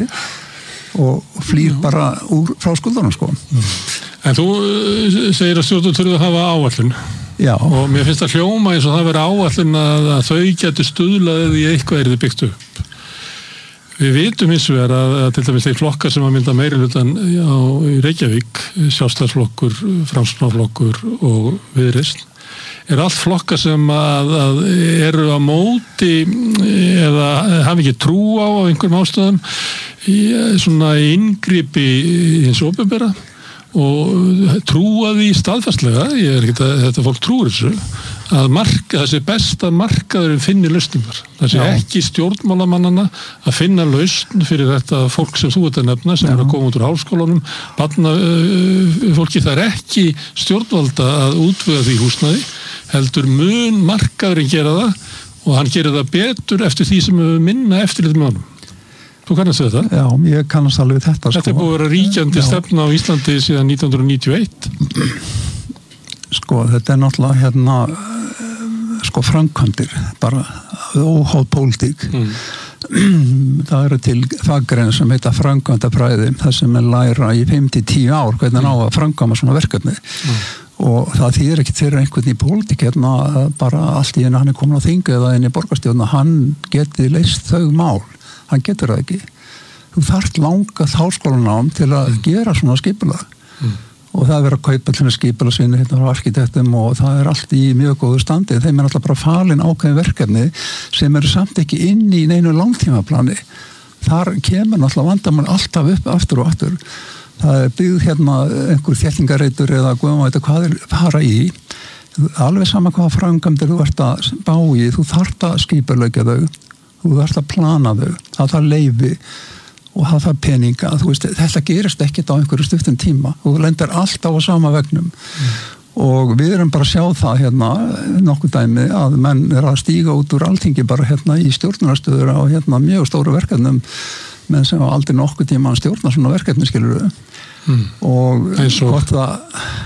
og flýr Já. bara úr frá skuldunum sko. Mm. En þú segir að stjórnvöld þurfa að hafa áætlun. Já. Og mér finnst það hljóma eins og það veri áætlun að, að þau getur stuðlaðið í eitthvað er þið byggt upp. Við vitum hins vegar að, að til dæmis þeir flokkar sem að mynda meirihlutann í Reykjavík, Sjálfstæðisflokkur, Framsóknarflokkur og Viðreisn, er allt flokkar sem að, að eru á móti eða hafa ekki trú á á einhverjum ástöðum í svona inngripi hins opinbera og trúa því staðfastlega, ég er ekki að þetta fólk trúir þessu, að marka, þessi besta markaðurinn finni lausningar. Það sé ekki stjórnmálamannana að finna lausn fyrir þetta fólk sem þú ert að nefna, sem Já. er að koma út úr háskólanum, barna uh, fólki, það er ekki stjórnvalda að útvega því húsnæði, heldur mun markaðurinn gera það og hann gerir það betur eftir því sem við minna eftirlit með honum. Þú kannast við þetta? Já, ég kannast alveg við þetta. Þetta sko. er búið að vera ríkjandi stefna á Íslandi síðan nítján hundruð níutíu og eitt. Sko, þetta er náttúrulega hérna, sko, framkvæmdir, bara óháð pólitík. Mm. Það eru til faggrein sem heita framkvæmdafræði, það sem er læra í fimm til tíu ár, hvernig mm. á að framkvæma svona verkefni. Mm. Og það þýðir ekki fyrir einhvern í pólitík hérna, bara allt í einu hann er komin á þingu eða inn í borgarstjórn, hann geti leyst þau mál. Hann getur það ekki. Þú þarft langað háskólanám til að mm. gera svona skipulag. Mm. Og það er verið að kaupa til að skipulagsvinnu hérna frá arkitektum og það er allt í mjög góðu standi. Þeim er alltaf bara falin ákveðin verkefni sem eru samt ekki inn í neinu langtímaplani. Þar kemur náttúrulega vandamál alltaf upp aftur og aftur. Það er byggð hérna einhver þéttingareitur eða guðum að þetta hvað er fara í. Alveg sama hvaða framkvæmdir þú ert að bá í, þú þarft að skipulegja þau. Þú þarfst að plana þau, það þarf leyfi og það þarf peninga, þú veist, þetta gerist ekkert á einhverju stuttum tíma og þú lendir alltaf á sama vegnum mm. og við erum bara að sjá það hérna nokkuð dæmi að menn er að stíga út úr Alþingi bara hérna í stjórnunarstöður á hérna mjög stóru verkefnum menn sem aldrei nokkuð tíma að stjórna svona verkefni skilur við mm. og hvort það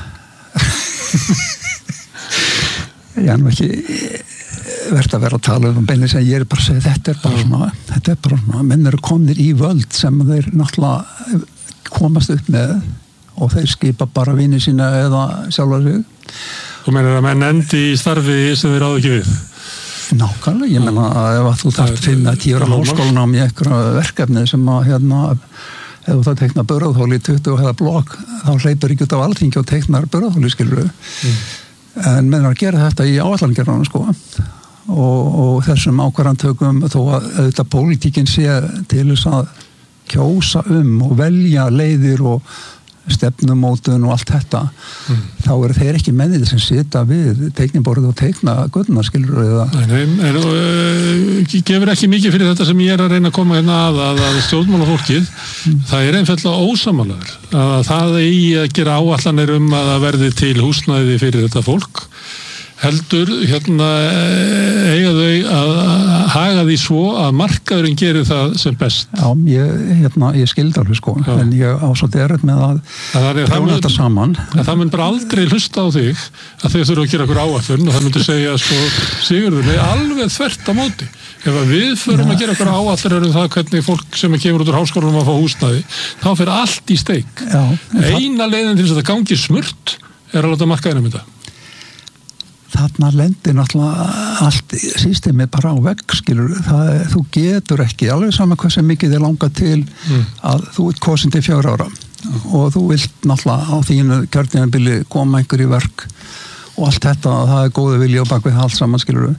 ég er nú ekki verður að vera að tala um beinir sem ég er bara að segja þetta er bara svona, þetta er bara svona menn eru komnir í völd sem þeir náttúrulega komast upp með og þeir skipa bara vini sína eða sjálfa sig. Þú meinar að menn endi í starfi sem þeir ráðu ekki við? Nákvæmlega, ég menna að ef þú þarft fimm að tíu ára háskólanám í eitthvað verkefni sem að hérna ef þú það teikna börðhóli í tuttugu eða blokk þá hleypur ekki út af Alþingi og teiknar börðhóli skilur við. Mm. En menn er að gera þetta í áætlangerðunum sko og, og þessum ákvarðantökum þó að auðvitað pólitíkin sé til þess að kjósa um og velja leiðir og stefnumótun og allt þetta mm. þá eru þeir ekki mennið sem sita við teikniborðið og teikna göduna skilur eða Nei, en uh, gefur ekki mikið fyrir þetta sem ég er að reyna að koma hérna að að, að stjórnmálafólkið mm. það er einfaldlega ósammálaður að það eigi að gera áætlanir um að það verði til húsnæði fyrir þetta fólk heldur hérna eiga þau að haga því svo að markaðurinn gerir það sem best. Já, ég, hérna, ég skildi alveg sko, Já. en ég á svolítið erfitt með að prjóna þetta saman. Það mun bara aldrei hlusta á þig að þau þurfa að gera okkur áætlun og það myndir segja sko, Sigurður, nei, alveg þvert á móti. Ef við förum Já. að gera okkur áætlun um það hvernig fólk sem kemur út úr háskólanum að fá húsnæði, þá fer allt í steik. Já, Eina það... leiðin til þess að það gangi smurt er að láta markaðurinn um þetta. Þarna lendir náttúrulega allt systemið bara á vegg, skilur, það, þú getur ekki, alveg sama hvað sem mikið er langað til mm. að þú ert kosin til fjögur ára mm. og þú vilt náttúrulega á þínu kjörtímabili koma einhver í verk og allt þetta, það er góðu vilji og bakvið allt saman, skilur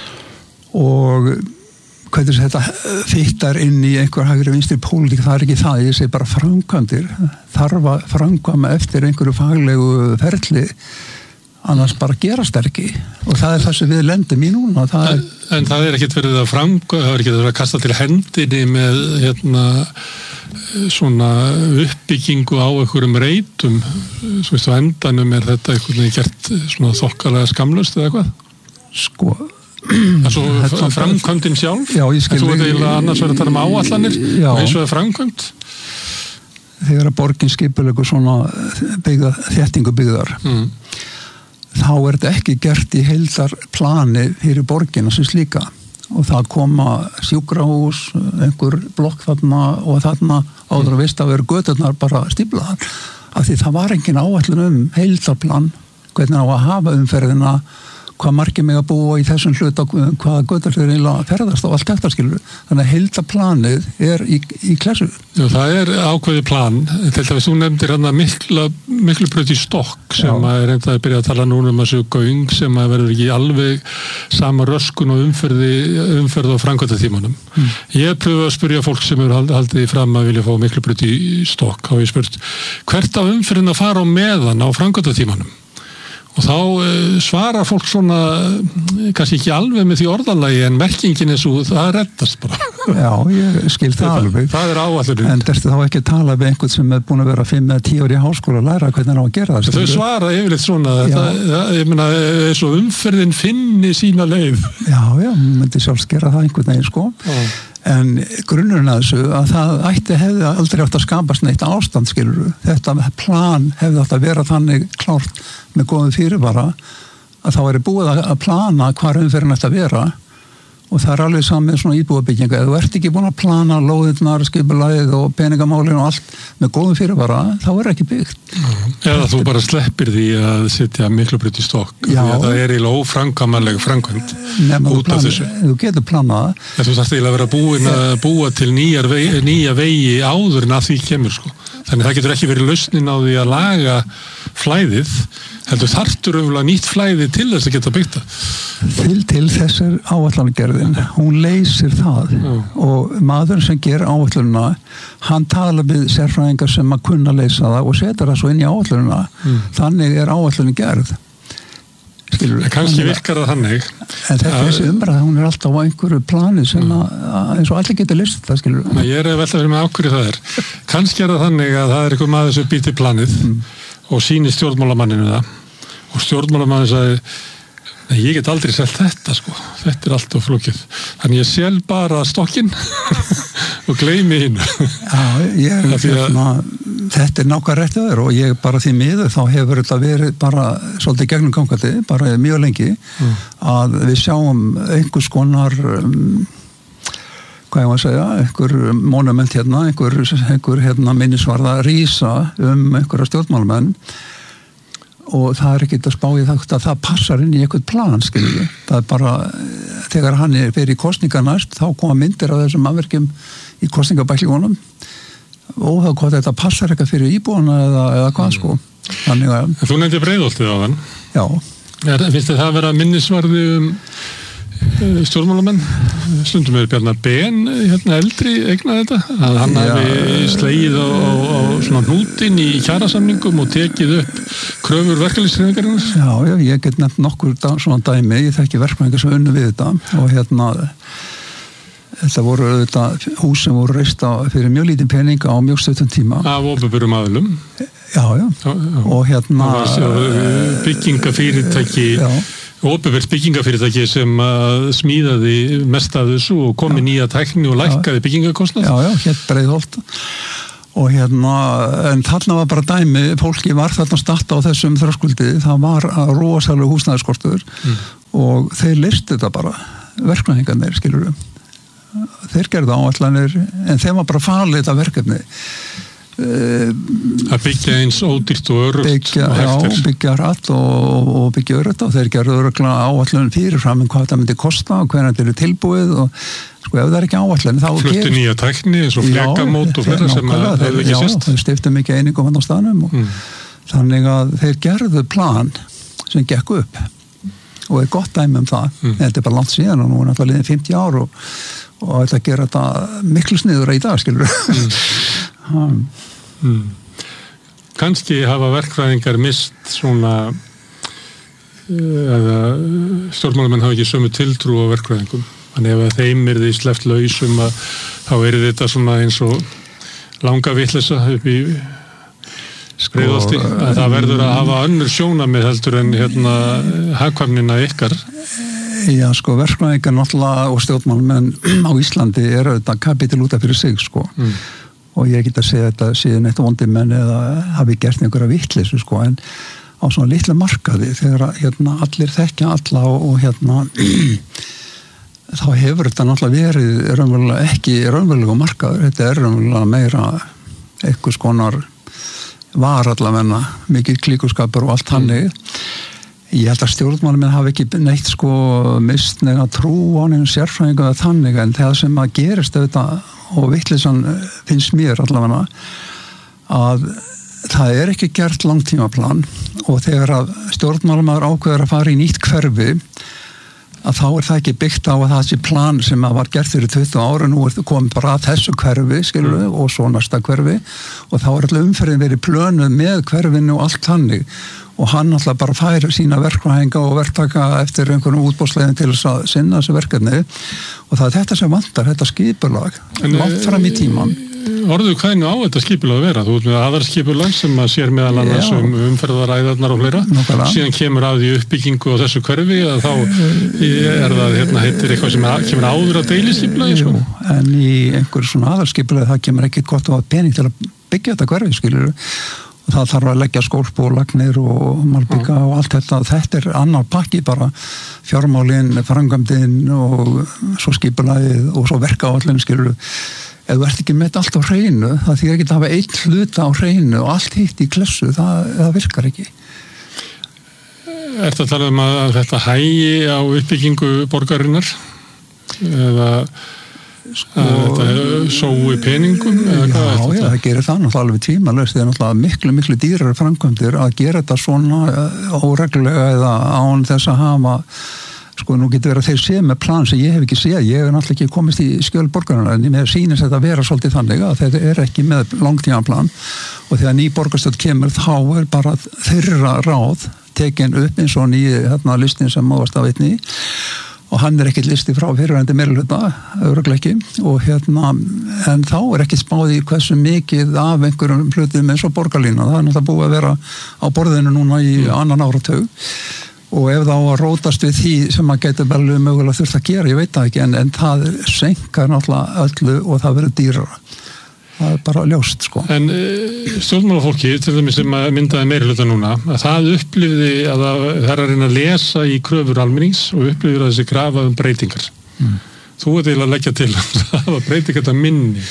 og hvað er þetta fittar inn í einhver hægri vinstri pólitík, það er ekki það, ég segi bara framkvæmdir, þarf að framkvæma eftir einhverju faglegu ferli annars bara gerast ekki og það er það sem við lendum í núna það er... en, en það er ekkert verið að framkvæma það er ekkert verið að kasta til hendinni með hérna svona uppbyggingu á einhverjum reitum svo veist á endanum er þetta einhvern veginn gert svona þokkalega skamlaust eða eitthvað sko Svo framkvæmdin sjálf Já, ég skil Þú veit eiginlega annars verið að tala um áætlanir Já. og eins og er framkvæmd Þegar að borgin skipulegur svona byggða, þéttingu byggðar mm. þá er þetta ekki gert í heildarplani fyrir borgina sem slíka og það koma sjúkrahús, einhver blokk þarna og þarna áður að vist að vera göturnar bara stíflaðar af því það var engin áætlun um heildarplan, hvernig á að hafa umferðina hvað margir mig að búa í þessum hlut og hvaða götur þeir eiginlega ferðast og allt þetta skilur. Þannig að heildaplanið er í, í klessu. Já, það er ákveðið plan. Til dæmis þú nefndir hann að mikla, miklu bröt í stokk sem Já. að er enda að byrja að tala núna um að séu göng sem að verður ekki alveg sama röskun og umferði, umferð og framkvæmdatímanum. Mm. Ég pröfu að spyrja fólk sem eru haldið fram að vilja fá miklu bröt í stokk og ég spurt hvert á umferðin að fara á meðan á framkvæmdatímanum? Og þá uh, svarar fólk svona, kannski ekki alveg með því orðalagi, en merkingin er svo, það reddast bara. Já, ég skil það, það alveg. Það er áætlunin. En derstu þá ekki að tala við einhvern sem er búin að vera fimm eða tíu ári í háskóla að læra hvernig hann á að gera það. Þau svara yfirleitt svona, það, það, ég meina, eins og umferðin finni sína leið. Já, já, myndi sjálfs gera það einhvern veginn, sko. Já. En grunnurinn að þessu að það ætti hefði aldrei átt að skapast neitt ástand skilur. Þetta plan hefði átt að vera þannig klárt með góðum fyrirvara að þá er búið að plana hvar umferðin ætti að vera og það er alveg saman svona íbúðabygginga. Ef þú ert ekki búin að plana lóðirnar, skipulagið og peningamálin og allt með góðum fyrirvara, þá er ekki byggt. Eða þú bara sleppir því að setja Miklubraut í stokk. Því að það er í óframkvæmanleg framkvæmd út af þessu. Þú getur planað. Þú þarft eiginlega að vera búin að búa til nýjar vegi, nýja vegi áður en að því kemur sko. Þannig það getur ekki verið lausnin á því að laga flæðið, heldur þarftur umlega nýtt flæði til þess að geta byggt það. Til til þessar áætlanagerðin, hún leysir það mm. og maður sem ger áætlununa, hann tala við sérfræðingar sem að kunna leysa það og setur það svo inn í áætlununa. Mm. Þannig er áætlunin gerð. Skilur, kannski virkar það þannig en þetta er þessi umræða, hún er alltaf á einhverju plani sem að, að eins og allir getur list það skilur. Nei, ég er vel að vera með ákvörðu það er kannski er það þannig að það er einhver maður sem býr til planið mm. og sýnir stjórnmálamanninu það og stjórnmálamannin sagði nei, ég get aldrei selt þetta sko þetta er allt of flókið þannig ég sel bara stokkinn og gleymi hinn Já, ég er hérna þetta er nákvæmlega rétt að vera og ég bara því miður þá hefur þetta verið bara svolítið gegnum gangandi, bara mjög lengi mm. að við sjáum einhvers konar um, hvað ég var að segja, einhver monument hérna, einhver, einhver hérna, minnisvarða rísa um einhverja stjórnmálamenn og það er ekki að spá í það að það passar inn í einhvern plan, skilur við. Það er bara, þegar hann er fyrir kosningar næst, þá koma myndir af þessum afverkjum í kosningabæklingunum og þá hvað þetta passar eitthvað fyrir íbúana eða, eða hvað sko. Þannig að... Þú nefndi Breiðholtið á þann. Já. Er, finnst þið það að vera minnisvarði um stjórnmálamenn? stundum er Bjarnar Ben hérna eldri eignað þetta, að hann hafi slegið á, á, á svona hnútin í kjarasamningum og tekið upp kröfur verkalýðshreyfingarinnar. Já, já, ég get nefnt nokkur da, svona dæmi, ég þekki verkfræðingar sem unnu við þetta og hérna þetta voru þetta hús sem voru reist á fyrir mjög lítinn pening á mjög stuttum tíma. Af opinberum aðilum. Já, já, já, já. Og hérna byggingafyrirtæki opinbert byggingafyrirtæki sem smíðaði mest af þessu og kom í nýja tækni og lækkaði byggingakostnað. Já, já, hér Breiðholt og hérna, en þarna var bara dæmi, fólki var þarna starta á þessum þröskuldi, það var rosalega húsnæðisskortur mm. og þeir leystu þetta bara, verkfræðingarnir, skilur við. Þeir gerðu áætlanir, en þeim var bara falið þetta verkefni. Að byggja eins ódýrt og örugt byggja, og hægt er. Já, byggja rætt og, og byggja örugt og þeir gerðu örugglega áætlun fyrirfram um hvað það myndi kosta og hvernig þetta er tilbúið og sko ef það er ekki áætlun þá fluttu nýja tækni eins og flekamót og fleira sem að það hefði ekki sést. Já, þeir stiftu mikið einingum hann á staðnum og mm. þannig að þeir gerðu plan sem gekk upp og er gott dæmi um það mm. þetta er bara langt síðan og nú er náttúrulega liðin fimmtíu ár og, og þetta gera þetta miklu sniður í dag, skilur mm. mm. Kannski hafa verkfræðingar mist svona eða stjórnmálamenn hafa ekki sömu tiltrú á verkfræðingum, þannig ef þeim er því sleppt lausum að þá er þetta svona eins og langa vitleysa upp í skriðolti, að það verður að hafa önnur sjónamið heldur en hérna hagkvæmnina ykkar. Já, sko, verkfræðingar náttúrulega og stjórnmálamenn á Íslandi eru þetta kapitel út af fyrir sig, sko mm. og ég get að segja þetta síðan eitt vondi menn eða hafi gert einhverja vitleysu, sko, en á svona litla markaði þegar hérna allir þekkja alla og, og hérna þá hefur þetta náttúrulega verið raunverulega ekki raunverulega markaður, þetta er raunverulega meira eitthvað skonar var allavega mikið klíkuskapur og allt hannig. Ég held að stjórnmálamenn hafi ekki neitt sko mist nega trú á nefnum sérfræðingu eða þannig, en það sem að gerist auðvitað og vitleysan finnst mér allavega að það er ekki gert langtímaplan og þegar að stjórnmálamaður ákveður að fara í nýtt hverfi að þá er það ekki byggt á að það sé plan sem að var gert fyrir tuttugu ára, nú er það komið bara að þessu hverfi, skilur við, og svo næsta hverfi og þá er alltaf umferðin verið plönuð með hverfinu og allt þannig og hann alltaf bara fær sína verkfræðinga og verktaka eftir einhvern útboðsleiðin til þess að sinna þessu verkefni og það er þetta sem vantar, þetta skipulag langt fram í tíman. Orðu hvernig á þetta skipulag að vera? Þú ert með aðarskipulag sem að sér meðal annars um umferðaræðarnar og fleira. Nókala. Síðan kemur að því uppbyggingu á þessu hverfi að þá er það, hérna, heitir eitthvað sem er, kemur áður að deiliskipulagi, sko. Jú, en í einhverju svona aðarskipulagi það kemur ekki gott á pening til að byggja þetta hverfi, skilur og það þarf að leggja skólp og lagnir og malbygga og allt þetta. Þetta er annar pakki bara, fjármálin, framkvæmdin og svo skipulagið og svo verkáætlun, skilur ef þú ert ekki með allt á hreinu, það þýðir ekki að hafa einn hluta á hreinu og allt hitt í klessu, það, það virkar ekki. Er þetta að tala um að þetta hægi á uppbyggingu borgarinnar? Eða sko, að þetta sói peningum? Eða já, já, það gerir það náttúrulega alveg tímalaust, það er náttúrulega miklu, miklu dýrar framkvæmdir að gera þetta svona óreglulega eða án þess að hafa sko nú getur verið að þeir séu með plan sem ég hef ekki séð, ég hef náttúrulega ekki komist í skjöl borgarinnar en ég með sýnist þetta að vera svolítið þannig að þetta er ekki með langtímaplan og þegar ný borgarstöð kemur þá er bara þeirra ráð tekin upp eins og nýju hérna listin sem máast að veitni og hann er ekkert listi frá fyrirvændi meirihluta, örugglega ekki og hérna, en þá er ekki spáð í hversu mikið af einhverjum hlutum eins og borgarlína, það er náttúrulega búið að vera á borðinu núna í mm. annan áratug og ef það á að rótast við því sem maður getur vel mögulega þurft að gera, ég veit það ekki, en, en það senkar náttúrulega öllu og það verður dýrara. Það er bara ljóst, sko. En stjórnmálafólki, til dæmis sem myndaði meirihluta núna, að það upplifði að það er að reyna að lesa í kröfur almennings og upplifði að þessi krafa um breytingar. Mm. Þú ert eiginlega að leggja til að breytingar þetta minni.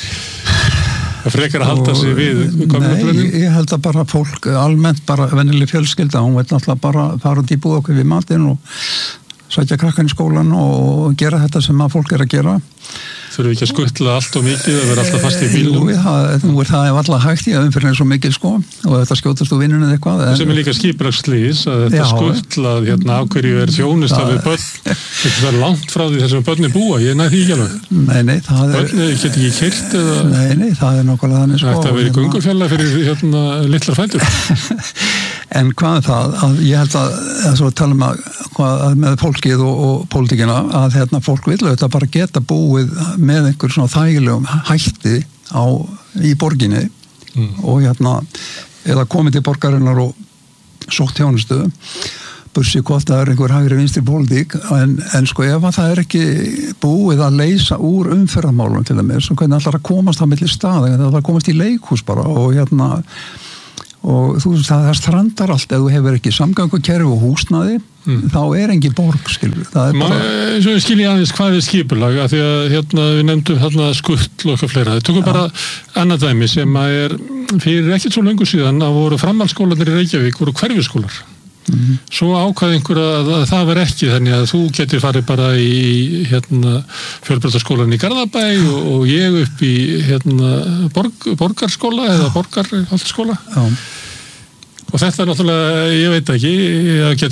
Það frekar að halda sig við Nei, ég held að bara fólk almennt bara venjuleg fjölskylda, hún veit náttúrulega bara fara út í búð okkur við matinn og sætja krakkan í skólan og gera þetta sem að fólk er að gera þurfum ekki að skuttla allt og mikið að vera alltaf fast í bílum. Jú, það, nú er það alltaf hægt í að umfyrir svo mikið sko og þetta skjótast úr vinnunni eða eitthvað. En sem er líka skipulagslýs að þetta skuttlað hérna af hverju er þjónusta við börn. Þetta er langt frá því þessum börni búa, ég næði því ekki alveg. Nei, nei, það er... Börni get ekki keyrt eða... Nei, nei, það er nákvæmlega þannig sko. Það ætti að vera í göngufjalla fyrir hérna litlar fætur. En hvað er það? Að ég held að, að svo tala um að, að með fólkið og, og pólitíkina að hérna fólk vil auðvitað bara geta búið með einhver svona þægilegum hætti á, í borginni mm. og hérna eða komið til borgarinnar og sótt þjónustu bursi hvort það er einhver hægri vinstri pólitík en, en sko ef að það er ekki búið að leysa úr umferðarmálum til þeim svo hvernig allar að komast á milli stað það er að komast í leikhús bara og hérna og þú veist að það strandar allt ef þú hefur ekki samgöngukerfi og húsnæði mm. þá er engin borg skilur það er bara... Svo skil ég aðeins hvað er skipulag að því að hérna við nefndum hérna skuttl og eitthvað fleira það tökum ja. bara annað dæmi sem að er fyrir ekkert svo löngu síðan að voru framhaldsskólanir í Reykjavík voru hverfisskólar mm. svo ákvað einhver að, að það var ekki þannig að þú getur farið bara í hérna fjölbrautaskólan í Garðabæ og, og ég upp í hérna borg, borgarskóla eða borgarhaldsskóla Já. Og þetta er náttúrulega, ég veit ekki, það getur